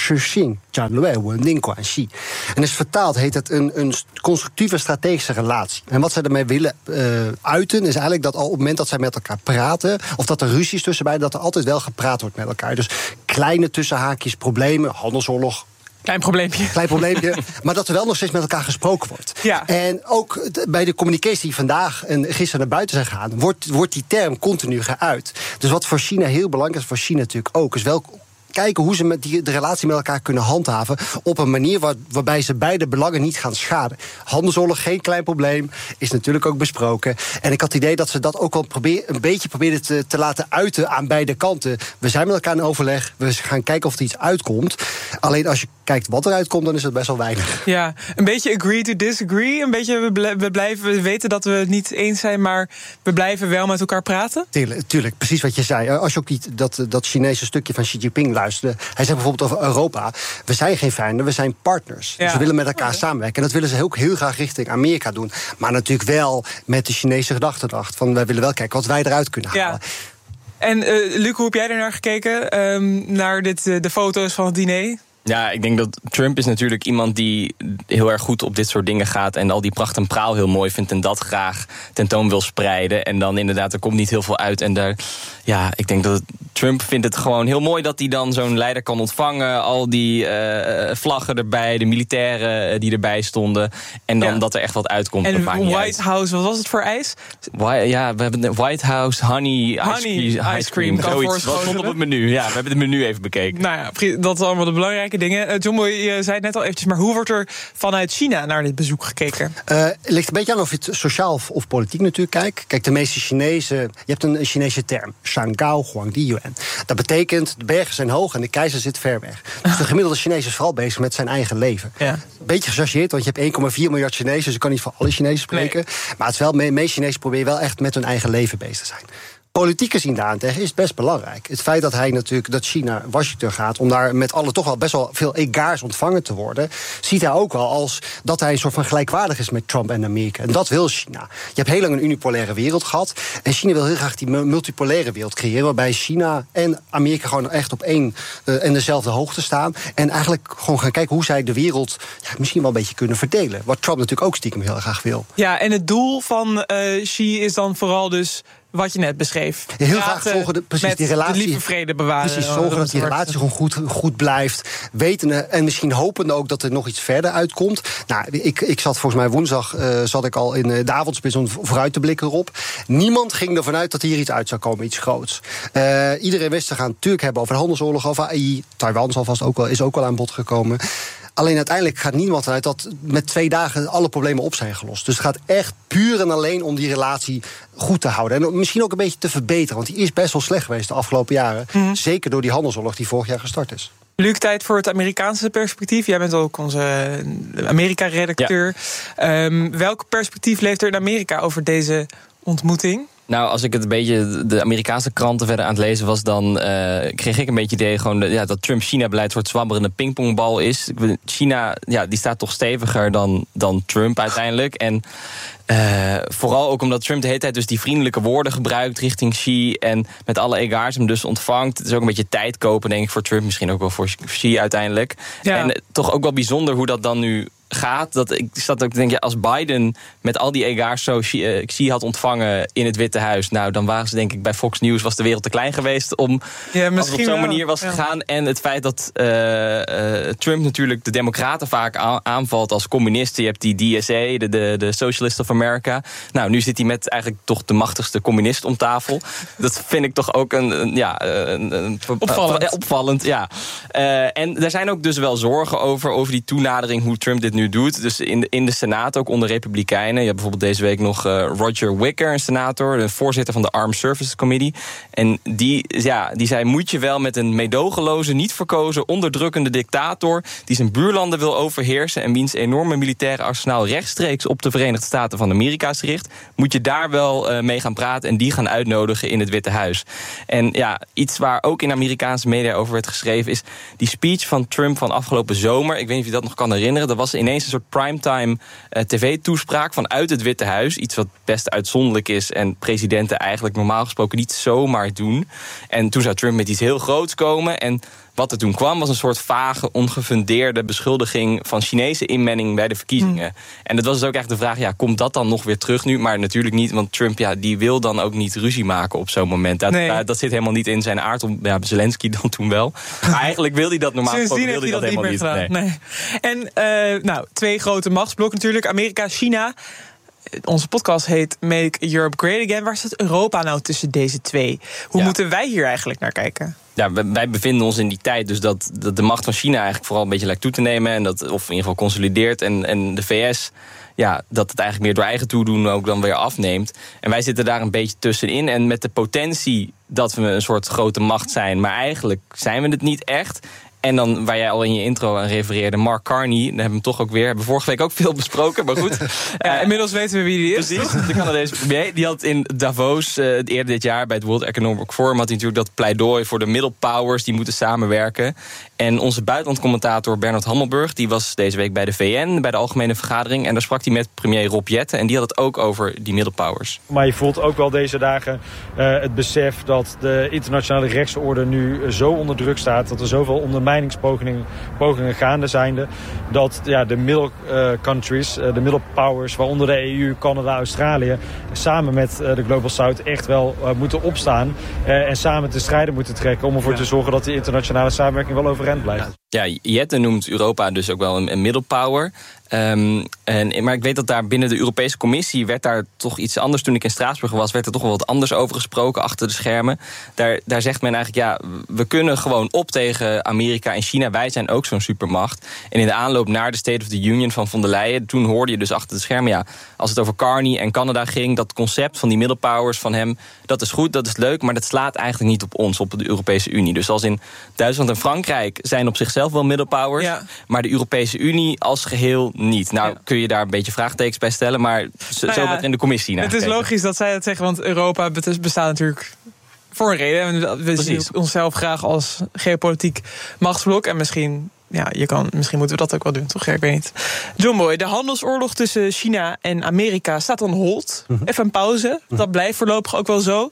is vertaald heet het een constructieve strategische relatie. En wat zij ermee willen uiten is eigenlijk dat al op het moment dat zij met elkaar praten, of dat er ruzies tussenbij, dat er altijd wel gepraat wordt met elkaar. Dus kleine tussenhaakjes, problemen, handelsoorlog. Klein probleempje. Maar dat er wel nog steeds met elkaar gesproken wordt. Ja. En ook bij de communiqués die vandaag en gisteren naar buiten zijn gegaan, wordt die term continu geuit. Dus wat voor China heel belangrijk is, voor China natuurlijk ook, is wel kijken hoe ze met de relatie met elkaar kunnen handhaven op een manier waarbij ze beide belangen niet gaan schaden. Handelsoorlog, geen klein probleem, is natuurlijk ook besproken. En ik had het idee dat ze dat ook wel een beetje probeerden te laten uiten aan beide kanten. We zijn met elkaar in overleg, we gaan kijken of er iets uitkomt. Alleen als je kijkt wat eruit komt, dan is het best wel weinig. Ja, een beetje agree to disagree. Een beetje we weten dat we het niet eens zijn, maar we blijven wel met elkaar praten. Tuurlijk, precies wat je zei. Als je ook dat Chinese stukje van Xi Jinping luisterde. Hij zegt bijvoorbeeld over Europa: we zijn geen vijanden, we zijn partners. Ja. Dus we willen met elkaar samenwerken. En dat willen ze ook heel graag richting Amerika doen. Maar natuurlijk wel met de Chinese gedachtedracht. Van wij willen wel kijken wat wij eruit kunnen halen. En Luc, hoe heb jij ernaar gekeken? Naar de foto's van het diner? Ja, ik denk dat Trump is natuurlijk iemand die heel erg goed op dit soort dingen gaat en al die pracht en praal heel mooi vindt en dat graag tentoon wil spreiden. En dan inderdaad, er komt niet heel veel uit. En daar, ja, ik denk dat Trump vindt het gewoon heel mooi dat hij dan zo'n leider kan ontvangen. Al die vlaggen erbij, de militairen die erbij stonden. En dan dat er echt wat uitkomt. En White House, wat was het voor ijs? Ja, we hebben de White House honey ice cream. Zoiets. Wat stond op het menu? Ja, we hebben het menu even bekeken. Nou ja, dat is allemaal de belangrijke dingen. Johnboy, je zei het net al eventjes, maar hoe wordt er vanuit China naar dit bezoek gekeken? Het ligt een beetje aan of je het sociaal of politiek natuurlijk kijkt. Kijk, de meeste Chinezen, je hebt een Chinese term, Shangao Huangdi Yuan. Dat betekent, de bergen zijn hoog en de keizer zit ver weg. Dus de gemiddelde Chinees is vooral bezig met zijn eigen leven. Ja. Een beetje gechargeerd, want je hebt 1,4 miljard Chinezen, dus je kan niet voor alle Chinezen spreken. Nee. Maar het is wel, de meeste Chinezen proberen wel echt met hun eigen leven bezig te zijn. Politiek gezien daarentegen is het best belangrijk. Het feit dat China Washington gaat om daar met alle toch wel best wel veel egaars ontvangen te worden, ziet hij ook wel als dat hij een soort van gelijkwaardig is met Trump en Amerika. En dat wil China. Je hebt heel lang een unipolaire wereld gehad en China wil heel graag die multipolaire wereld creëren, waarbij China en Amerika gewoon echt op één en dezelfde hoogte staan en eigenlijk gewoon gaan kijken hoe zij de wereld misschien wel een beetje kunnen verdelen. Wat Trump natuurlijk ook stiekem heel graag wil. Ja, en het doel van Xi is dan vooral dus wat je net beschreef. Heel graag volgen die relatie. De lieve vrede bewaren. Precies, zorgen dat die relatie gewoon goed blijft. Wetende en misschien hopende ook dat er nog iets verder uitkomt. Nou, ik zat volgens mij woensdag zat ik al in de avondspits om vooruit te blikken erop. Niemand ging ervan uit dat hier iets uit zou komen, iets groots. Iedereen wist, ze gaan het natuurlijk hebben over de handelsoorlog, over AI. Taiwan is ook wel aan bod gekomen. Alleen uiteindelijk gaat niemand eruit dat met 2 dagen alle problemen op zijn gelost. Dus het gaat echt puur en alleen om die relatie goed te houden. En misschien ook een beetje te verbeteren, want die is best wel slecht geweest de afgelopen jaren. Mm-hmm. Zeker door die handelsoorlog die vorig jaar gestart is. Luc, tijd voor het Amerikaanse perspectief. Jij bent ook onze Amerika-redacteur. Ja. Welk perspectief leeft er in Amerika over deze ontmoeting? Nou, als ik het een beetje de Amerikaanse kranten verder aan het lezen was, dan kreeg ik een beetje het idee gewoon dat Trump-China-beleid een soort zwabberende pingpongbal is. China, die staat toch steviger dan Trump uiteindelijk. En vooral ook omdat Trump de hele tijd dus die vriendelijke woorden gebruikt richting Xi en met alle egaars hem dus ontvangt. Het is ook een beetje tijd kopen, denk ik, voor Trump, misschien ook wel voor Xi uiteindelijk. Ja. En toch ook wel bijzonder hoe dat dan nu gaat. Dat ik zat ook te denken, als Biden met al die egaars zo Xi had ontvangen in het Witte Huis, nou, dan waren ze denk ik bij Fox News, was de wereld te klein geweest om als het op zo'n manier was gegaan. En het feit dat Trump natuurlijk de democraten vaak aanvalt als communisten. Je hebt die DSA, de Socialist of America. Nou, nu zit hij met eigenlijk toch de machtigste communist om tafel. Dat vind ik toch ook opvallend. Ja. En er zijn ook dus wel zorgen over die toenadering, hoe Trump dit nu doet. Dus in de Senaat ook onder Republikeinen. Je hebt bijvoorbeeld deze week nog Roger Wicker, een senator, de voorzitter van de Armed Services Committee. En die zei, moet je wel met een meedogenloze, niet verkozen, onderdrukkende dictator die zijn buurlanden wil overheersen en wiens enorme militaire arsenaal rechtstreeks op de Verenigde Staten van Amerika is gericht, moet je daar wel mee gaan praten en die gaan uitnodigen in het Witte Huis. En ja, iets waar ook in Amerikaanse media over werd geschreven is die speech van Trump van afgelopen zomer. Ik weet niet of je dat nog kan herinneren. Dat was ineens een soort primetime tv-toespraak vanuit het Witte Huis. Iets wat best uitzonderlijk is en presidenten eigenlijk normaal gesproken niet zomaar doen. En toen zou Trump met iets heel groots komen en wat er toen kwam was een soort vage, ongefundeerde beschuldiging van Chinese inmenging bij de verkiezingen. En dat was dus ook echt de vraag, komt dat dan nog weer terug nu? Maar natuurlijk niet, want Trump die wil dan ook niet ruzie maken op zo'n moment. Dat zit helemaal niet in zijn aard. Zelensky dan toen wel. Maar eigenlijk wil hij dat normaal gesproken wil hij dat helemaal niet. Nee. En 2 grote machtsblokken natuurlijk, Amerika, China. Onze podcast heet Make Europe Great Again. Waar staat Europa nou tussen deze 2? Hoe moeten wij hier eigenlijk naar kijken? Ja, wij bevinden ons in die tijd dus dat de macht van China eigenlijk vooral een beetje lijkt toe te nemen. En dat, of in ieder geval consolideert. En de VS, dat het eigenlijk meer door eigen toedoen ook dan weer afneemt. En wij zitten daar een beetje tussenin. En met de potentie dat we een soort grote macht zijn. Maar eigenlijk zijn we het niet echt. En dan, waar jij al in je intro aan refereerde, Mark Carney, daar hebben we hem toch ook weer, hebben we vorige week ook veel besproken, maar goed. Inmiddels weten we wie die is. Precies, de Canadese premier. Die had in Davos eerder dit jaar bij het World Economic Forum had hij natuurlijk dat pleidooi voor de middle powers die moeten samenwerken. En onze buitenlandcommentator Bernard Hammelburg, die was deze week bij de VN, bij de Algemene Vergadering. En daar sprak hij met premier Rob Jetten. En die had het ook over die middle powers. Maar je voelt ook wel deze dagen het besef dat de internationale rechtsorde nu zo onder druk staat. Dat er zoveel ondermijningspogingen gaande zijn. Dat de middle countries, de middle powers, waaronder de EU, Canada, Australië, samen met de Global South echt wel moeten opstaan. En samen te strijden moeten trekken om ervoor te zorgen dat die internationale samenwerking wel overeind blijft. Ja, Jetten noemt Europa dus ook wel een middle power. Maar ik weet dat daar binnen de Europese Commissie werd daar toch iets anders. Toen ik in Straatsburg was, werd er toch wel wat anders over gesproken achter de schermen. Daar zegt men eigenlijk, we kunnen gewoon op tegen Amerika en China. Wij zijn ook zo'n supermacht. En in de aanloop naar de State of the Union van von der Leyen, toen hoorde je dus achter de schermen, als het over Carney en Canada ging, dat concept van die middle powers van hem, dat is goed, dat is leuk, maar dat slaat eigenlijk niet op ons, op de Europese Unie. Dus als in Duitsland en Frankrijk zijn op zichzelf wel middle powers, maar de Europese Unie als geheel niet. Nou, kun je daar een beetje vraagtekens bij stellen, maar zo werd er in de commissie. Het is logisch dat zij dat zeggen, want Europa bestaat natuurlijk voor een reden. We zien onszelf graag als geopolitiek machtsblok. En misschien moeten we dat ook wel doen, toch? Ja, ik weet niet. John Boy, de handelsoorlog tussen China en staat on hold. Even een pauze. Dat blijft voorlopig ook wel zo.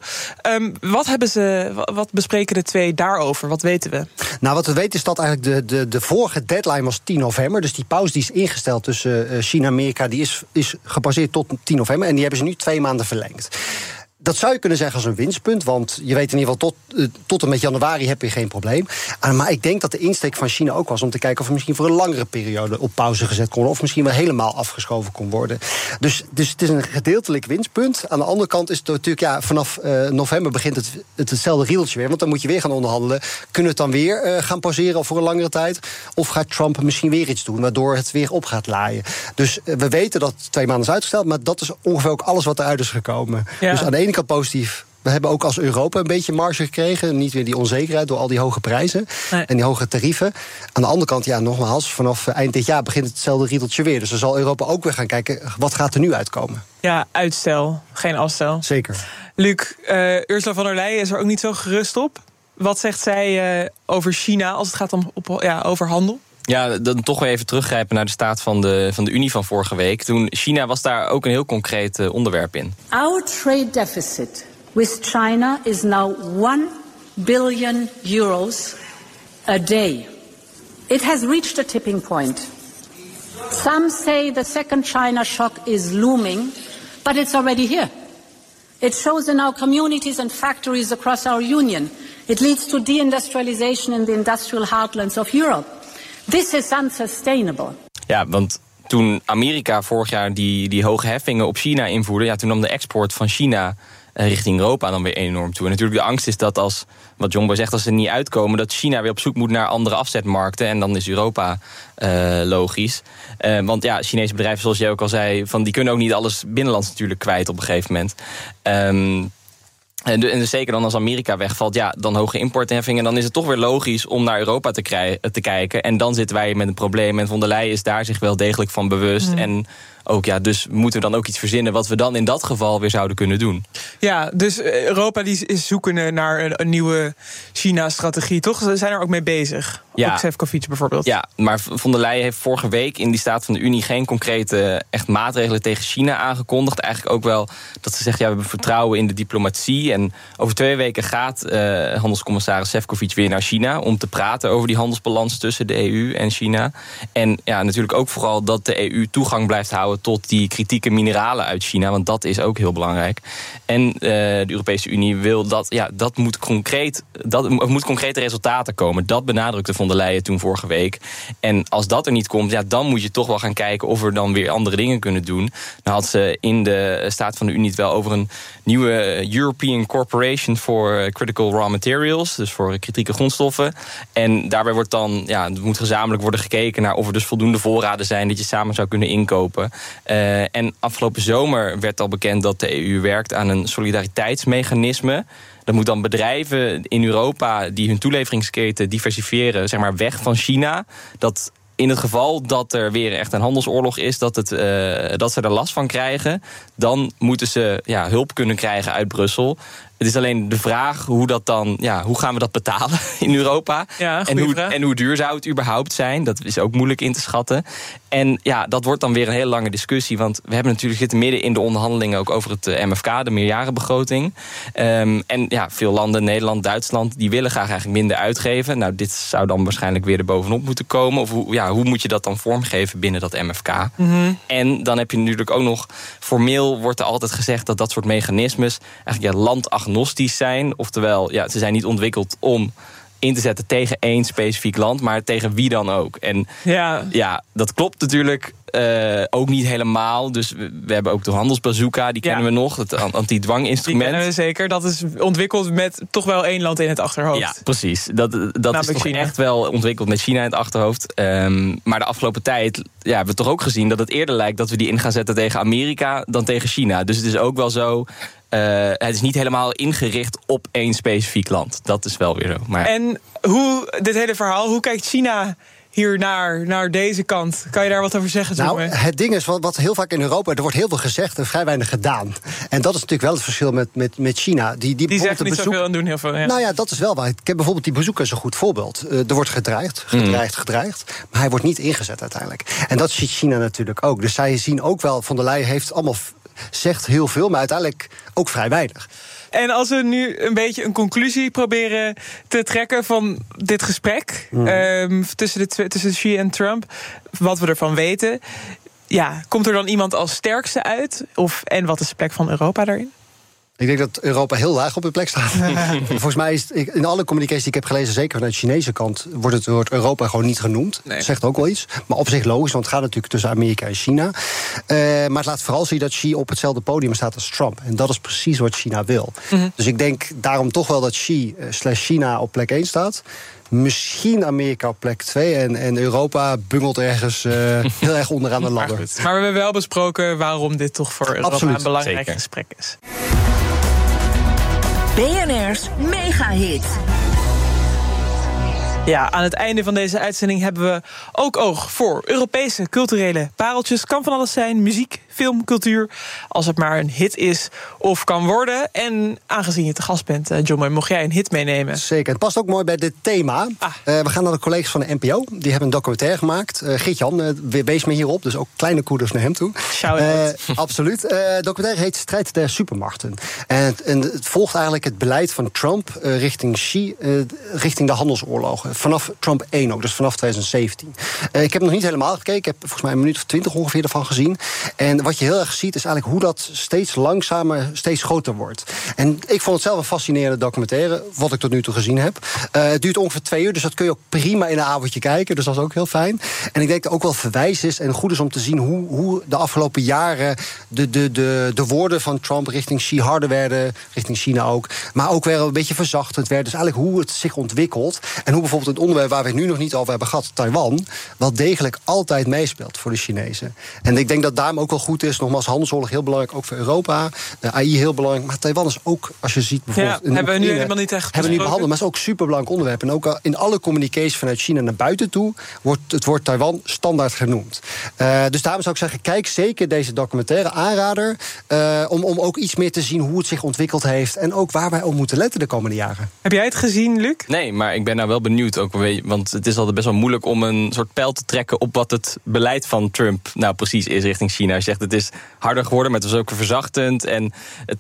Wat bespreken de 2 daarover? Wat weten we? Nou, wat we weten is dat eigenlijk de vorige deadline was 10 november. Dus die pauze die is ingesteld tussen China en Amerika, die is gepasseerd tot 10 november. En die hebben ze nu 2 maanden verlengd. Dat zou je kunnen zeggen als een winstpunt, want je weet in ieder geval tot en met januari heb je geen probleem. Maar ik denk dat de insteek van China ook was om te kijken of er misschien voor een langere periode op pauze gezet kon, of misschien wel helemaal afgeschoven kon worden. Dus het is een gedeeltelijk winstpunt. Aan de andere kant is het natuurlijk, vanaf november begint hetzelfde riedeltje weer, want dan moet je weer gaan onderhandelen. Kunnen we het dan weer gaan pauzeren voor een langere tijd? Of gaat Trump misschien weer iets doen, waardoor het weer op gaat laaien? Dus we weten dat 2 maanden is uitgesteld, maar dat is ongeveer ook alles wat eruit is gekomen. Ja. Dus aan de ene kant positief. We hebben ook als Europa een beetje marge gekregen. Niet weer die onzekerheid door al die hoge prijzen en die hoge tarieven. Aan de andere kant, nogmaals, vanaf eind dit jaar begint hetzelfde riedeltje weer. Dus dan zal Europa ook weer gaan kijken, wat gaat er nu uitkomen? Ja, uitstel, geen afstel. Zeker. Luc, Ursula von der Leyen is er ook niet zo gerust op. Wat zegt zij over China als het gaat over handel? Ja, dan toch weer even teruggrijpen naar de staat van de Unie van vorige week. Toen China was daar ook een heel concreet onderwerp in. Our trade deficit with China is now 1 billion euros a day. It has reached a tipping point. Some say the second China shock is looming, but it's already here. It shows in our communities and factories across our union. It leads to deindustrialization in the industrial heartlands of Europe. This is unsustainable. Ja, want toen Amerika vorig jaar die hoge heffingen op China invoerde, toen nam de export van China richting Europa dan weer enorm toe. En natuurlijk de angst is dat als, wat John Boy zegt, als ze er niet uitkomen, dat China weer op zoek moet naar andere afzetmarkten. En dan is Europa logisch. Want ja, Chinese bedrijven, zoals jij ook al zei, die kunnen ook niet alles binnenlands natuurlijk kwijt op een gegeven moment. En dus zeker dan als Amerika wegvalt, ja, dan hoge importheffingen. Dan is het toch weer logisch om naar Europa te kijken. En dan zitten wij met een probleem. En von der Leyen is daar zich wel degelijk van bewust. En ook, ja, dus moeten we dan ook iets verzinnen wat we dan in dat geval weer zouden kunnen doen. Ja, dus Europa die is zoekende naar een nieuwe China-strategie, toch? Ze zijn er ook mee bezig. Ja. Ook Šefčovič bijvoorbeeld. Ja, maar von der Leyen heeft vorige week in die Staat van de Unie geen concrete echt maatregelen tegen China aangekondigd. Eigenlijk ook wel dat ze zegt, ja, we hebben vertrouwen in de diplomatie. En over 2 weken gaat handelscommissaris Šefčovič weer naar China om te praten over die handelsbalans tussen de EU en China. En ja, natuurlijk ook vooral dat de EU toegang blijft houden tot die kritieke mineralen uit China, want dat is ook heel belangrijk. En de Europese Unie wil dat moet concrete resultaten komen. Dat benadrukte von der Leyen toen vorige week. En als dat er niet komt, ja, dan moet je toch wel gaan kijken of we dan weer andere dingen kunnen doen. Dan had ze in de Staat van de Unie het wel over een nieuwe European Corporation for Critical Raw Materials, dus voor kritieke grondstoffen. En daarbij wordt dan, ja, het moet gezamenlijk worden gekeken naar of er dus voldoende voorraden zijn dat je samen zou kunnen inkopen. En afgelopen zomer werd al bekend dat de EU werkt aan een solidariteitsmechanisme. Dat moet dan bedrijven in Europa die hun toeleveringsketen diversifiëren, zeg maar weg van China, dat in het geval dat er weer echt een handelsoorlog is, dat ze er last van krijgen, dan moeten ze hulp kunnen krijgen uit Brussel. Het is alleen de vraag hoe gaan we dat betalen in Europa? Ja, en hoe duur zou het überhaupt zijn? Dat is ook moeilijk in te schatten. En ja, dat wordt dan weer een hele lange discussie. Want we hebben natuurlijk zitten midden in de onderhandelingen ook over het MFK, de meerjarenbegroting. En ja, veel landen, Nederland, Duitsland, die willen graag eigenlijk minder uitgeven. Nou, dit zou dan waarschijnlijk weer er bovenop moeten komen. Of hoe moet je dat dan vormgeven binnen dat MFK? Mm-hmm. En dan heb je natuurlijk ook nog, formeel wordt er altijd gezegd dat dat soort mechanismes eigenlijk landagnostisch zijn. Oftewel, ja, ze zijn niet ontwikkeld om in te zetten tegen één specifiek land, maar tegen wie dan ook. En ja dat klopt natuurlijk ook niet helemaal. Dus we hebben ook de handelsbazooka, die kennen we nog. Het anti-dwanginstrument. Die kennen we zeker. Dat is ontwikkeld met toch wel één land in het achterhoofd. Ja, precies. Dat is toch China. Echt wel ontwikkeld met China in het achterhoofd. Maar de afgelopen tijd hebben we toch ook gezien dat het eerder lijkt dat we die in gaan zetten tegen Amerika dan tegen China. Dus het is ook wel zo, het is niet helemaal ingericht op één specifiek land. Dat is wel weer zo. Maar en dit hele verhaal, hoe kijkt China hier naar deze kant? Kan je daar wat over zeggen? Nou, het ding is, wat heel vaak in Europa, er wordt heel veel gezegd en vrij weinig gedaan. En dat is natuurlijk wel het verschil met China. Die zeggen niet zoveel en doen heel veel. Ja. Nou ja, dat is wel waar. Ik heb bijvoorbeeld die bezoeker is een goed voorbeeld. Er wordt gedreigd, maar hij wordt niet ingezet uiteindelijk. En dat ziet China natuurlijk ook. Dus zij zien ook wel, von der Leyen heeft allemaal zegt heel veel, maar uiteindelijk ook vrij weinig. En als we nu een beetje een conclusie proberen te trekken van dit gesprek tussen Xi en Trump, wat we ervan weten, komt er dan iemand als sterkste uit? En wat is de plek van Europa daarin? Ik denk dat Europa heel laag op de plek staat. Volgens mij is in alle communicaties die ik heb gelezen, zeker vanuit de Chinese kant, wordt Europa gewoon niet genoemd. Nee. Dat zegt ook wel iets. Maar op zich logisch, want het gaat natuurlijk tussen Amerika en China. Maar het laat vooral zien dat Xi op hetzelfde podium staat als Trump. En dat is precies wat China wil. Mm-hmm. Dus ik denk daarom toch wel dat Xi/China op plek 1 staat. Misschien Amerika op plek 2 en Europa bungelt ergens heel erg onderaan de ladder. Maar we hebben wel besproken waarom dit toch voor Europa een belangrijk gesprek is. BNR's Megahit. Ja, aan het einde van deze uitzending hebben we ook oog voor Europese culturele pareltjes. Kan van alles zijn, muziek, film, cultuur. Als het maar een hit is of kan worden. En aangezien je te gast bent, John, mocht jij een hit meenemen? Zeker, het past ook mooi bij dit thema. We gaan naar de collega's van de NPO. Die hebben een documentaire gemaakt. Geert-Jan wees me hierop, dus ook kleine kudos naar hem toe. Absoluut. De documentaire heet Strijd der Supermarkten. En het volgt eigenlijk het beleid van Trump richting Xi, richting de handelsoorlogen. vanaf Trump 1 ook, dus vanaf 2017. Ik heb nog niet helemaal gekeken. Ik heb volgens mij 1 minuut of 20 ongeveer ervan gezien. En wat je heel erg ziet is eigenlijk hoe dat steeds langzamer, steeds groter wordt. En ik vond het zelf een fascinerende documentaire, wat ik tot nu toe gezien heb. Het duurt ongeveer 2 uur, dus dat kun je ook prima in een avondje kijken. Dus dat is ook heel fijn. En ik denk dat ook wel verwijs is en goed is om te zien hoe de afgelopen jaren de woorden van Trump richting Xi harder werden, richting China ook, maar ook weer een beetje verzachtend werden. Dus eigenlijk hoe het zich ontwikkelt en hoe bijvoorbeeld het onderwerp waar we het nu nog niet over hebben gehad, Taiwan, wel degelijk altijd meespeelt voor de Chinezen. En ik denk dat daarom ook wel goed is, nogmaals, handelsoorlog heel belangrijk, ook voor Europa, AI heel belangrijk, maar Taiwan is ook, als je ziet bijvoorbeeld... Ja, hebben we nu helemaal niet echt hebben we niet behandeld, maar het is ook een superbelangrijk onderwerp. En ook in alle communicaties vanuit China naar buiten toe wordt het woord Taiwan standaard genoemd. Dus daarom zou ik zeggen, kijk zeker deze documentaire, aanrader, om ook iets meer te zien hoe het zich ontwikkeld heeft en ook waar wij op moeten letten de komende jaren. Heb jij het gezien, Luc? Nee, maar ik ben nou wel benieuwd ook, want het is altijd best wel moeilijk om een soort pijl te trekken op wat het beleid van Trump nou precies is richting China. Hij zegt het is harder geworden, maar het was ook verzachtend en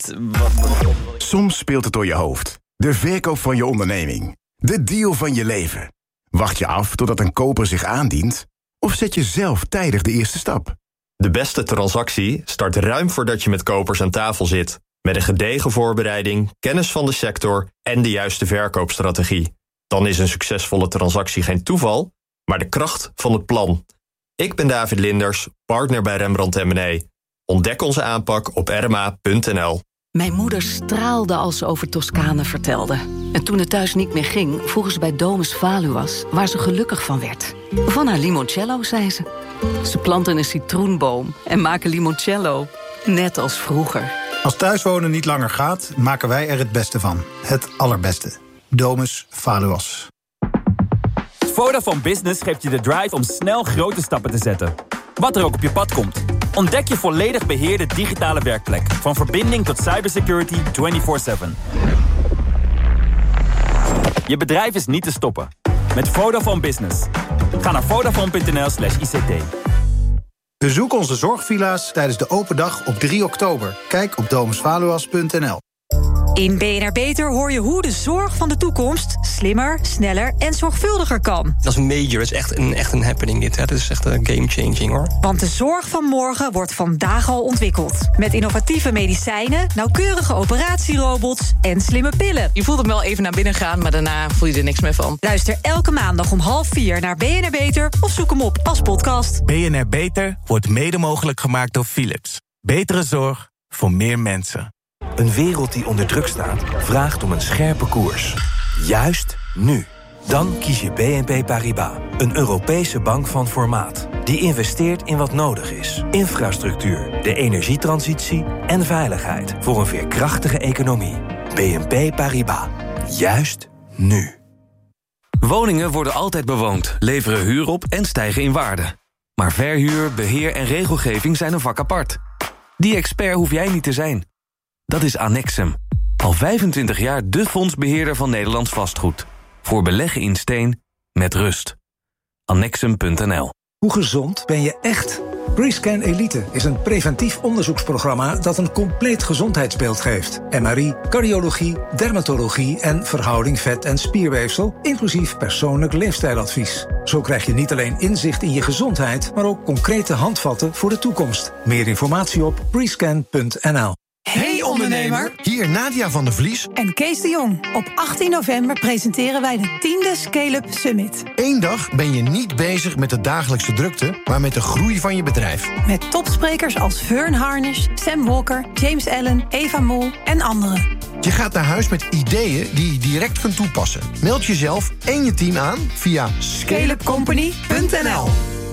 Soms speelt het door je hoofd. De verkoop van je onderneming. De deal van je leven. Wacht je af totdat een koper zich aandient? Of zet je zelf tijdig de eerste stap? De beste transactie start ruim voordat je met kopers aan tafel zit. Met een gedegen voorbereiding, kennis van de sector en de juiste verkoopstrategie. Dan is een succesvolle transactie geen toeval, maar de kracht van het plan. Ik ben David Linders, partner bij Rembrandt & Ontdek onze aanpak op rma.nl. Mijn moeder straalde als ze over Toscane vertelde. En toen het thuis niet meer ging, vroegen ze bij Domus Valuas waar ze gelukkig van werd. Van haar limoncello, zei ze. Ze planten een citroenboom en maken limoncello. Net als vroeger. Als thuiswonen niet langer gaat, maken wij er het beste van. Het allerbeste. Domus Valuas. Vodafone Business geeft je de drive om snel grote stappen te zetten. Wat er ook op je pad komt. Ontdek je volledig beheerde digitale werkplek. Van verbinding tot cybersecurity 24/7. Je bedrijf is niet te stoppen. Met Vodafone Business. Ga naar vodafone.nl/ICT. Bezoek onze zorgvilla's tijdens de open dag op 3 oktober. Kijk op domusvaluas.nl. In BNR Beter hoor je hoe de zorg van de toekomst slimmer, sneller en zorgvuldiger kan. Dat is major, dat is echt een happening dit. Hè. Dat is echt een game-changing hoor. Want de zorg van morgen wordt vandaag al ontwikkeld. Met innovatieve medicijnen, nauwkeurige operatierobots en slimme pillen. Je voelt hem wel even naar binnen gaan, maar daarna voel je er niks meer van. Luister elke maandag om 3:30 naar BNR Beter of zoek hem op als podcast. BNR Beter wordt mede mogelijk gemaakt door Philips. Betere zorg voor meer mensen. Een wereld die onder druk staat, vraagt om een scherpe koers. Juist nu. Dan kies je BNP Paribas, een Europese bank van formaat. Die investeert in wat nodig is. Infrastructuur, de energietransitie en veiligheid. Voor een veerkrachtige economie. BNP Paribas. Juist nu. Woningen worden altijd bewoond, leveren huur op en stijgen in waarde. Maar verhuur, beheer en regelgeving zijn een vak apart. Die expert hoef jij niet te zijn. Dat is Annexum. Al 25 jaar de fondsbeheerder van Nederlands vastgoed. Voor beleggen in steen, met rust. Annexum.nl. Hoe gezond ben je echt? BreScan Elite is een preventief onderzoeksprogramma dat een compleet gezondheidsbeeld geeft. MRI, cardiologie, dermatologie en verhouding vet- en spierweefsel, inclusief persoonlijk leefstijladvies. Zo krijg je niet alleen inzicht in je gezondheid, maar ook concrete handvatten voor de toekomst. Meer informatie op BreScan.nl. Hey ondernemer, hier Nadia van der Vlies en Kees de Jong. Op 18 november presenteren wij de 10e Scale-up Summit. Eén dag ben je niet bezig met de dagelijkse drukte, maar met de groei van je bedrijf. Met topsprekers als Vern Harnish, Sam Walker, James Allen, Eva Mol en anderen. Je gaat naar huis met ideeën die je direct kunt toepassen. Meld jezelf en je team aan via scaleupcompany.nl.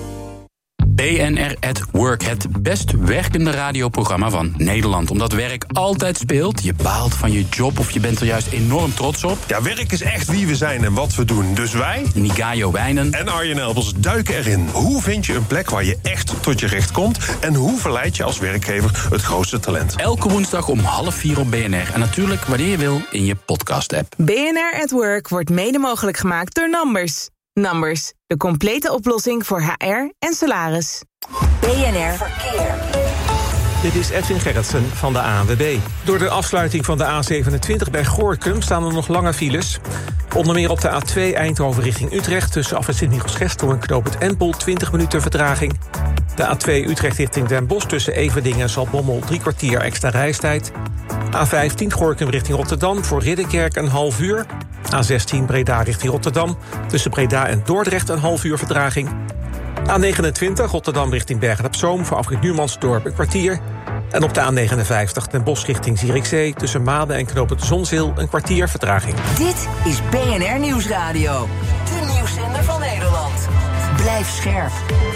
BNR at Work, het best werkende radioprogramma van Nederland. Omdat werk altijd speelt. Je baalt van je job of je bent er juist enorm trots op. Ja, werk is echt wie we zijn en wat we doen. Dus wij, Nigayo Wijnen en Arjen Elbers duiken erin. Hoe vind je een plek waar je echt tot je recht komt? En hoe verleid je als werkgever het grootste talent? Elke woensdag om 3:30 op BNR. En natuurlijk wanneer je wil in je podcast-app. BNR at Work wordt mede mogelijk gemaakt door Numbers. Numbers, de complete oplossing voor HR en salaris. BNR Verkeer. Dit is Edwin Gerritsen van de ANWB. Door de afsluiting van de A27 bij Gorinchem staan er nog lange files. Onder meer op de A2 Eindhoven richting Utrecht... tussen afrit Sint-Nichols-Gestel en knooppunt Empel 20 minuten vertraging. De A2 Utrecht richting Den Bosch tussen Everdingen en Zaltbommel 3 kwartier extra reistijd. A15 Gorinchem richting Rotterdam voor Ridderkerk een half uur. A16 Breda richting Rotterdam tussen Breda en Dordrecht een half uur vertraging. A29 Rotterdam richting Bergen-op-Zoom voor afrit Numansdorp een kwartier. En op de A59 Den Bosch richting Zierikzee tussen Maden en knooppunt Zonzeel een kwartier vertraging. Dit is BNR Nieuwsradio. De nieuwszender van Nederland. Blijf scherp.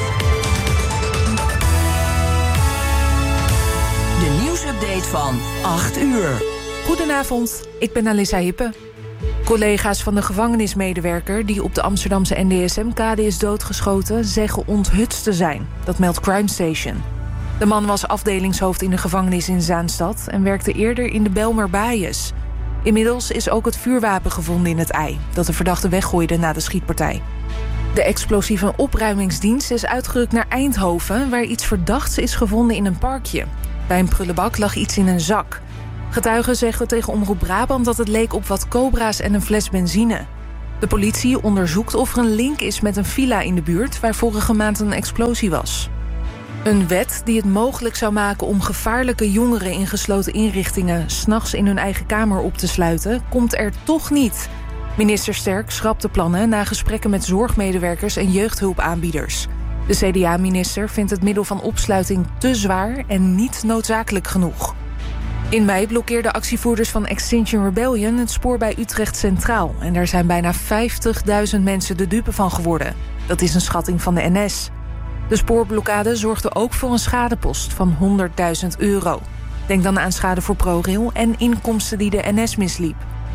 De nieuwsupdate van 8 uur. Goedenavond, ik ben Alissa Hippe. Collega's van de gevangenismedewerker die op de Amsterdamse NDSM-kade is doodgeschoten zeggen onthutst te zijn. Dat meldt Crime Station. De man was afdelingshoofd in de gevangenis in Zaanstad en werkte eerder in de Belmer Baaijes. Inmiddels is ook het vuurwapen gevonden in het ei dat de verdachte weggooide na de schietpartij. De explosieve opruimingsdienst is uitgerukt naar Eindhoven, waar iets verdachts is gevonden in een parkje. Bij een prullenbak lag iets in een zak. Getuigen zeggen tegen Omroep Brabant dat het leek op wat cobra's en een fles benzine. De politie onderzoekt of er een link is met een villa in de buurt waar vorige maand een explosie was. Een wet die het mogelijk zou maken om gevaarlijke jongeren in gesloten inrichtingen 's nachts in hun eigen kamer op te sluiten, komt er toch niet. Minister Sterk schrapt de plannen na gesprekken met zorgmedewerkers en jeugdhulpaanbieders. De CDA-minister vindt het middel van opsluiting te zwaar en niet noodzakelijk genoeg. In mei blokkeerden actievoerders van Extinction Rebellion het spoor bij Utrecht Centraal. En daar zijn bijna 50.000 mensen de dupe van geworden. Dat is een schatting van de NS. De spoorblokkade zorgde ook voor een schadepost van €100.000. Denk dan aan schade voor ProRail en inkomsten die de NS misliep.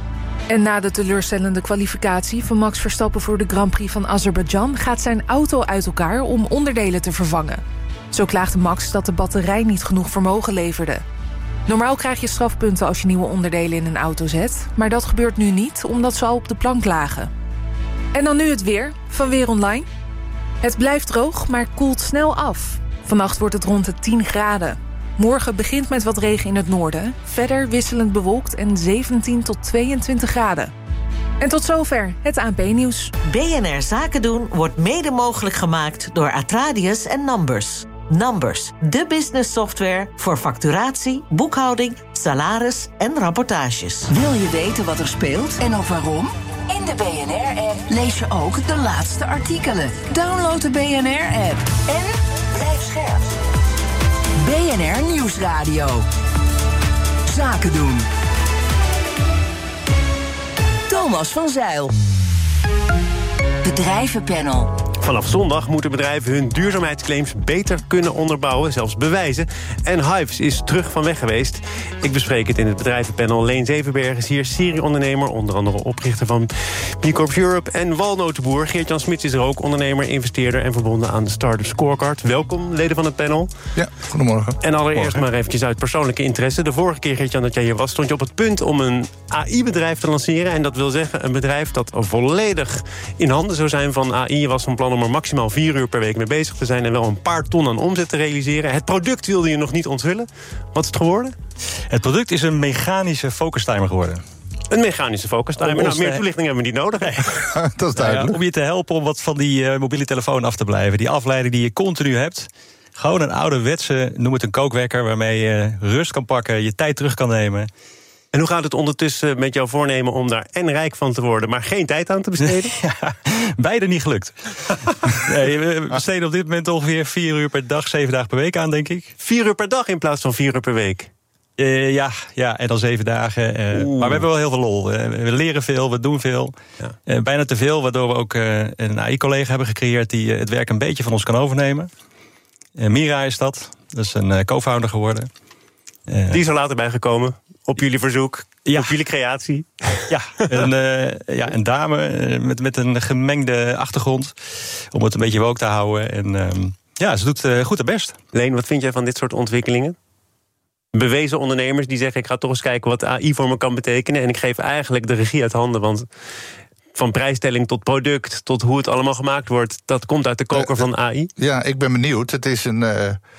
En na de teleurstellende kwalificatie van Max Verstappen voor de Grand Prix van Azerbeidzjan gaat zijn auto uit elkaar om onderdelen te vervangen. Zo klaagde Max dat de batterij niet genoeg vermogen leverde. Normaal krijg je strafpunten als je nieuwe onderdelen in een auto zet, maar dat gebeurt nu niet omdat ze al op de plank lagen. En dan nu het weer van Weer Online. Het blijft droog, maar koelt snel af. Vannacht wordt het rond de 10 graden. Morgen begint met wat regen in het noorden. Verder wisselend bewolkt en 17 tot 22 graden. En tot zover het ANP-nieuws. BNR Zaken doen wordt mede mogelijk gemaakt door Atradius en Numbers. Numbers, de business software voor facturatie, boekhouding, salaris en rapportages. Wil je weten wat er speelt en ook waarom? In de BNR-app lees je ook de laatste artikelen. Download de BNR-app en blijf scherp. BNR Nieuwsradio. Zaken doen. Thomas van Zijl. Bedrijvenpanel. Vanaf zondag moeten bedrijven hun duurzaamheidsclaims beter kunnen onderbouwen, zelfs bewijzen. En Hives is terug van weg geweest. Ik bespreek het in het bedrijvenpanel. Leen Zevenberg is hier, serieondernemer, onder andere oprichter van B Corp Europe en walnotenboer. Geert-Jan Smits is er ook, ondernemer, investeerder en verbonden aan de Startup Scorecard. Welkom, leden van het panel. Ja, goedemorgen. En allereerst maar eventjes uit persoonlijke interesse. De vorige keer, Geert-Jan, dat jij hier was, stond je op het punt om een AI-bedrijf te lanceren. En dat wil zeggen een bedrijf dat volledig in handen zou zijn van AI. Je was van plan om er maximaal 4 uur per week mee bezig te zijn en wel een paar ton aan omzet te realiseren. Het product wilde je nog niet onthullen. Wat is het geworden? Het product is een mechanische focustimer geworden. Een mechanische focustimer. Nou, meer toelichting hebben we niet nodig. Dat is duidelijk. Om je te helpen om wat van die mobiele telefoon af te blijven. Die afleiding die je continu hebt. Gewoon een ouderwetse, noem het een kookwekker, waarmee je rust kan pakken, je tijd terug kan nemen. En hoe gaat het ondertussen met jouw voornemen om daar en rijk van te worden, maar geen tijd aan te besteden? Ja, beide niet gelukt. Nee, we besteden op dit moment ongeveer 4 uur per dag, 7 dagen per week aan, denk ik. 4 uur per dag in plaats van 4 uur per week? Ja, en dan 7 dagen. Maar we hebben wel heel veel lol. We leren veel, we doen veel. Ja. Bijna te veel, waardoor we ook een AI-collega hebben gecreëerd die het werk een beetje van ons kan overnemen. Mira is dat. Dat is een co-founder geworden. Die is er later bijgekomen. Op jullie verzoek, op jullie creatie. Ja, een dame met een gemengde achtergrond. Om het een beetje woke te houden. En ze doet goed haar best. Leen, wat vind jij van dit soort ontwikkelingen? Bewezen ondernemers die zeggen, ik ga toch eens kijken wat AI voor me kan betekenen. En ik geef eigenlijk de regie uit handen. Want van prijsstelling tot product, tot hoe het allemaal gemaakt wordt, dat komt uit de koker van AI. Ja, ik ben benieuwd. Het is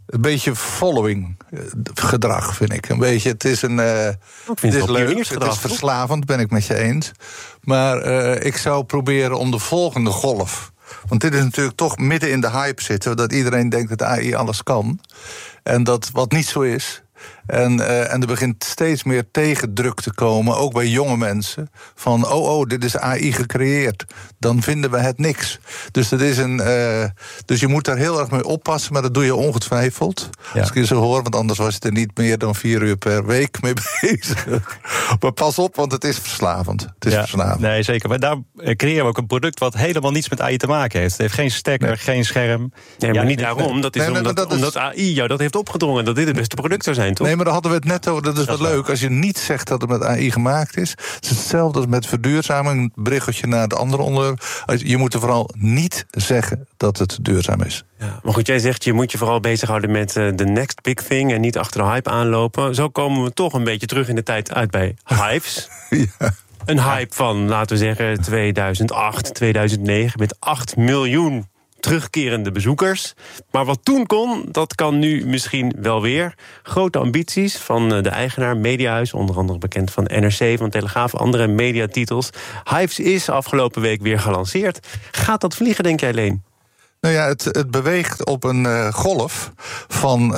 Een beetje following gedrag, vind ik. Een beetje, het is een. Het is leuk, het is verslavend, ben ik met je eens. Maar ik zou proberen om de volgende golf. Want dit is natuurlijk toch midden in de hype zitten, dat iedereen denkt dat AI alles kan. En dat wat niet zo is. En er begint steeds meer tegendruk te komen, ook bij jonge mensen. Van, dit is AI gecreëerd. Dan vinden we het niks. Dus dat is dus je moet daar heel erg mee oppassen, maar dat doe je ongetwijfeld. Ja. Als ik je zo hoor, want anders was je er niet meer dan 4 uur per week mee bezig. Maar pas op, want het is verslavend. Verslavend. Nee, zeker. Maar daar creëren we ook een product wat helemaal niets met AI te maken heeft. Het heeft geen stekker, geen scherm. Nee, maar niet daarom. Dat is omdat AI jou dat heeft opgedrongen, dat dit het beste product zou zijn, toch? Nee, maar daar hadden we het net over. Dat is wat leuk. Als je niet zegt dat het met AI gemaakt is. Het is hetzelfde als met verduurzaming. Een bruggetje naar het andere onderwerp. Je moet er vooral niet zeggen dat het duurzaam is. Ja, maar goed, jij zegt je moet je vooral bezighouden met de next big thing en niet achter de hype aanlopen. Zo komen we toch een beetje terug in de tijd uit bij Hives. Ja. Een hype van, laten we zeggen, 2008, 2009 met 8 miljoen terugkerende bezoekers. Maar wat toen kon, dat kan nu misschien wel weer. Grote ambities van de eigenaar, Mediahuis, onder andere bekend van NRC, van Telegraaf, andere mediatitels. Hives is afgelopen week weer gelanceerd. Gaat dat vliegen, denk jij, Leen? Nou ja, het beweegt op een golf van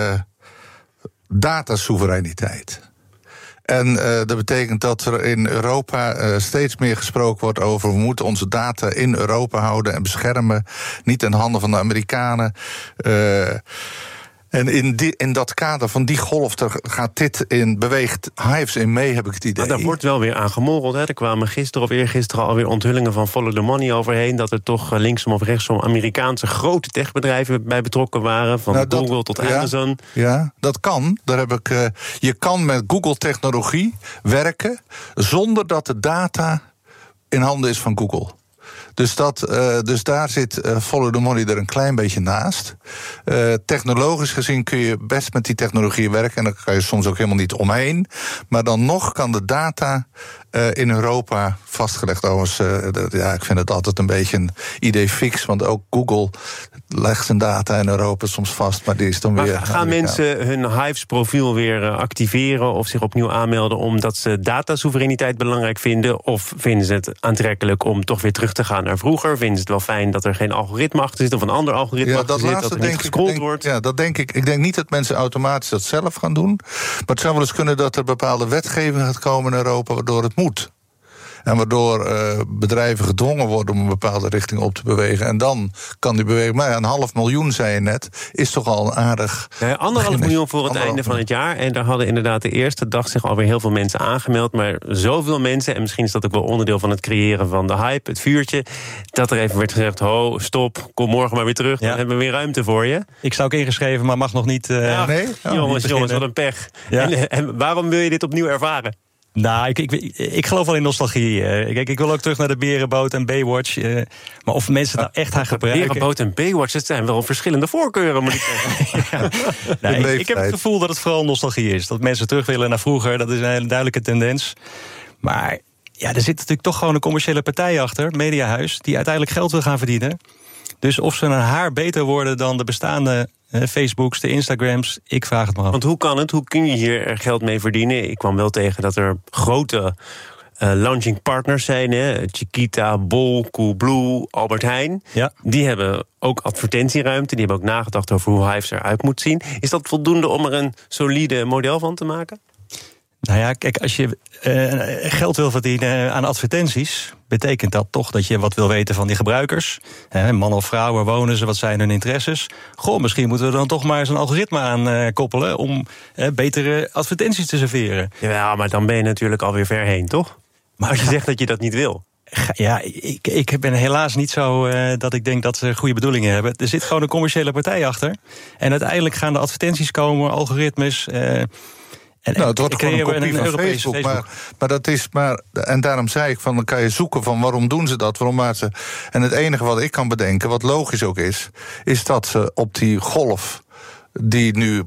datasoevereiniteit. En dat betekent dat er in Europa steeds meer gesproken wordt over, we moeten onze data in Europa houden en beschermen, niet in handen van de Amerikanen. En in dat kader van die golf beweegt Hives in mee, heb ik het idee. Maar daar wordt wel weer aan gemorreld. Hè. Er kwamen gisteren of eergisteren alweer onthullingen van Follow the Money overheen, dat er toch linksom of rechtsom Amerikaanse grote techbedrijven bij betrokken waren, van Google tot Amazon. Ja, dat kan. Je kan met Google-technologie werken zonder dat de data in handen is van Google. Dus daar zit Follow the Money er een klein beetje naast. Technologisch gezien kun je best met die technologie werken, en daar kan je soms ook helemaal niet omheen. Maar dan nog kan de data in Europa vastgelegd. Ik vind het altijd een beetje een idee fix, want ook Google legt zijn data in Europa soms vast, maar die is dan weer. Gaan mensen hun Hives-profiel weer activeren of zich opnieuw aanmelden omdat ze datasoevereiniteit belangrijk vinden? Of vinden ze het aantrekkelijk om toch weer terug te gaan naar vroeger? Vinden ze het wel fijn dat er geen algoritme achter zit of een ander algoritme achter zit, dat er niet gescrolld wordt? Ja, dat denk ik. Ik denk niet dat mensen automatisch dat zelf gaan doen. Maar het zou wel eens kunnen dat er bepaalde wetgeving gaat komen in Europa waardoor het moet. En waardoor bedrijven gedwongen worden om een bepaalde richting op te bewegen. En dan kan die beweging, maar 500.000, zei je net, is toch al een aardig. 1,5 miljoen voor het einde van het jaar. En daar hadden inderdaad de eerste dag zich alweer heel veel mensen aangemeld. Maar zoveel mensen, en misschien is dat ook wel onderdeel van het creëren van de hype, het vuurtje, dat er even werd gezegd, stop, kom morgen maar weer terug. Dan hebben we weer ruimte voor je. Ik sta ook ingeschreven, maar mag nog niet. Nee? Jongens, wat een pech. Ja. En waarom wil je dit opnieuw ervaren? Nou, ik geloof wel in nostalgie. Ik wil ook terug naar de Berenboot en Baywatch. Maar of mensen nou echt gaan gebruiken. Berenboot en Baywatch, dat zijn wel verschillende voorkeuren, moet ik zeggen. Ik heb het gevoel dat het vooral nostalgie is. Dat mensen terug willen naar vroeger, dat is een hele duidelijke tendens. Maar er zit natuurlijk toch gewoon een commerciële partij achter, Mediahuis, die uiteindelijk geld wil gaan verdienen. Dus of ze een haar beter worden dan de bestaande Facebooks, de Instagrams, ik vraag het me af. Want hoe kan het? Hoe kun je hier geld mee verdienen? Ik kwam wel tegen dat er grote launching partners zijn. Chiquita, Bol, Coolblue, Albert Heijn. Ja. Die hebben ook advertentieruimte. Die hebben ook nagedacht over hoe Hives eruit moet zien. Is dat voldoende om er een solide model van te maken? Nou ja, kijk, als je geld wil verdienen aan advertenties, betekent dat toch dat je wat wil weten van die gebruikers. Man of vrouw, waar wonen ze, wat zijn hun interesses? Misschien moeten we dan toch maar eens een algoritme aan koppelen om betere advertenties te serveren. Ja, maar dan ben je natuurlijk alweer ver heen, toch? Maar als je zegt dat je dat niet wil. Ja, ik ben helaas niet zo dat ik denk dat ze goede bedoelingen hebben. Er zit gewoon een commerciële partij achter. En uiteindelijk gaan de advertenties komen, algoritmes. Het wordt gewoon een kopie van Facebook. Maar dat is en daarom zei ik, dan kan je zoeken van waarom doen ze dat, En het enige wat ik kan bedenken, wat logisch ook is dat ze op die golf die nu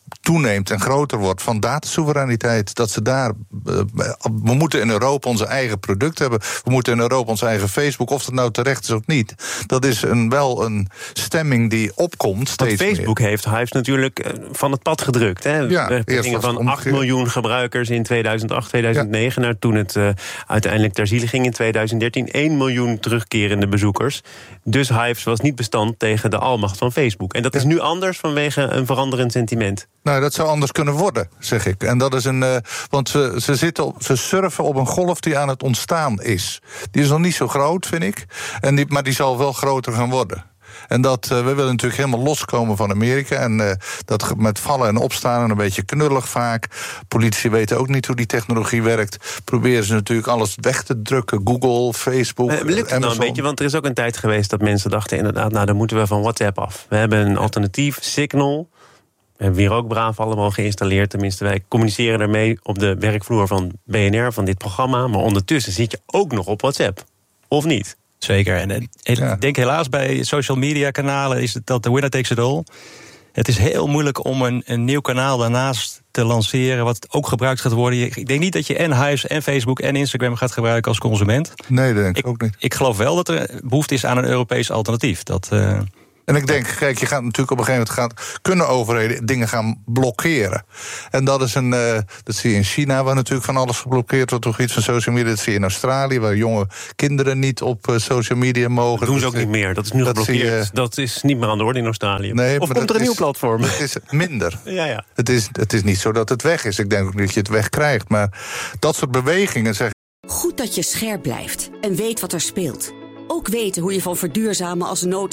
toeneemt en groter wordt van datasoevereiniteit. Dat ze daar. We moeten in Europa onze eigen product hebben. We moeten in Europa onze eigen Facebook, of dat nou terecht is of niet. Dat is wel een stemming die opkomt steeds Want Facebook heeft Hives natuurlijk van het pad gedrukt. Hè? We gingen van 8 miljoen gebruikers in 2008, 2009... naar toen het uiteindelijk ter ziele ging in 2013... 1 miljoen terugkerende bezoekers. Dus Hives was niet bestand tegen de almacht van Facebook. En dat is nu anders vanwege een veranderend sentiment. Nou, dat zou anders kunnen worden, zeg ik. En dat is want ze surfen op een golf die aan het ontstaan is. Die is nog niet zo groot, vind ik. Maar die zal wel groter gaan worden. En we willen natuurlijk helemaal loskomen van Amerika. En dat met vallen en opstaan en een beetje knullig vaak. Politici weten ook niet hoe die technologie werkt. Proberen ze natuurlijk alles weg te drukken. Google, Facebook, lukt het Amazon. nou een beetje? Want er is ook een tijd geweest dat mensen dachten inderdaad... nou, dan moeten we van WhatsApp af. We hebben een alternatief, Signal. We hebben hier ook braaf allemaal geïnstalleerd. Tenminste, wij communiceren daarmee op de werkvloer van BNR, van dit programma. Maar ondertussen zit je ook nog op WhatsApp. Of niet? Zeker. En ik denk helaas bij social media kanalen is het dat de winner takes it all. Het is heel moeilijk om een nieuw kanaal daarnaast te lanceren, wat ook gebruikt gaat worden. Ik denk niet dat je en Hives en Facebook en Instagram gaat gebruiken als consument. Nee, dat denk ik ook niet. Ik geloof wel dat er behoefte is aan een Europees alternatief. En ik denk, kijk, je gaat natuurlijk op een gegeven moment kunnen overheden dingen gaan blokkeren. En dat is dat zie je in China, waar natuurlijk van alles geblokkeerd wordt, toch iets van social media. Dat zie je in Australië, waar jonge kinderen niet op social media mogen. Dat doen ze ook niet meer. Dat is nu geblokkeerd. Dat is niet meer aan de orde in Australië. Nee, of komt er een nieuw platform? Het is minder. Ja. Het is niet zo dat het weg is. Ik denk ook niet dat je het wegkrijgt. Maar dat soort bewegingen zeggen. Goed dat je scherp blijft en weet wat er speelt. Ook weten hoe je van verduurzamen als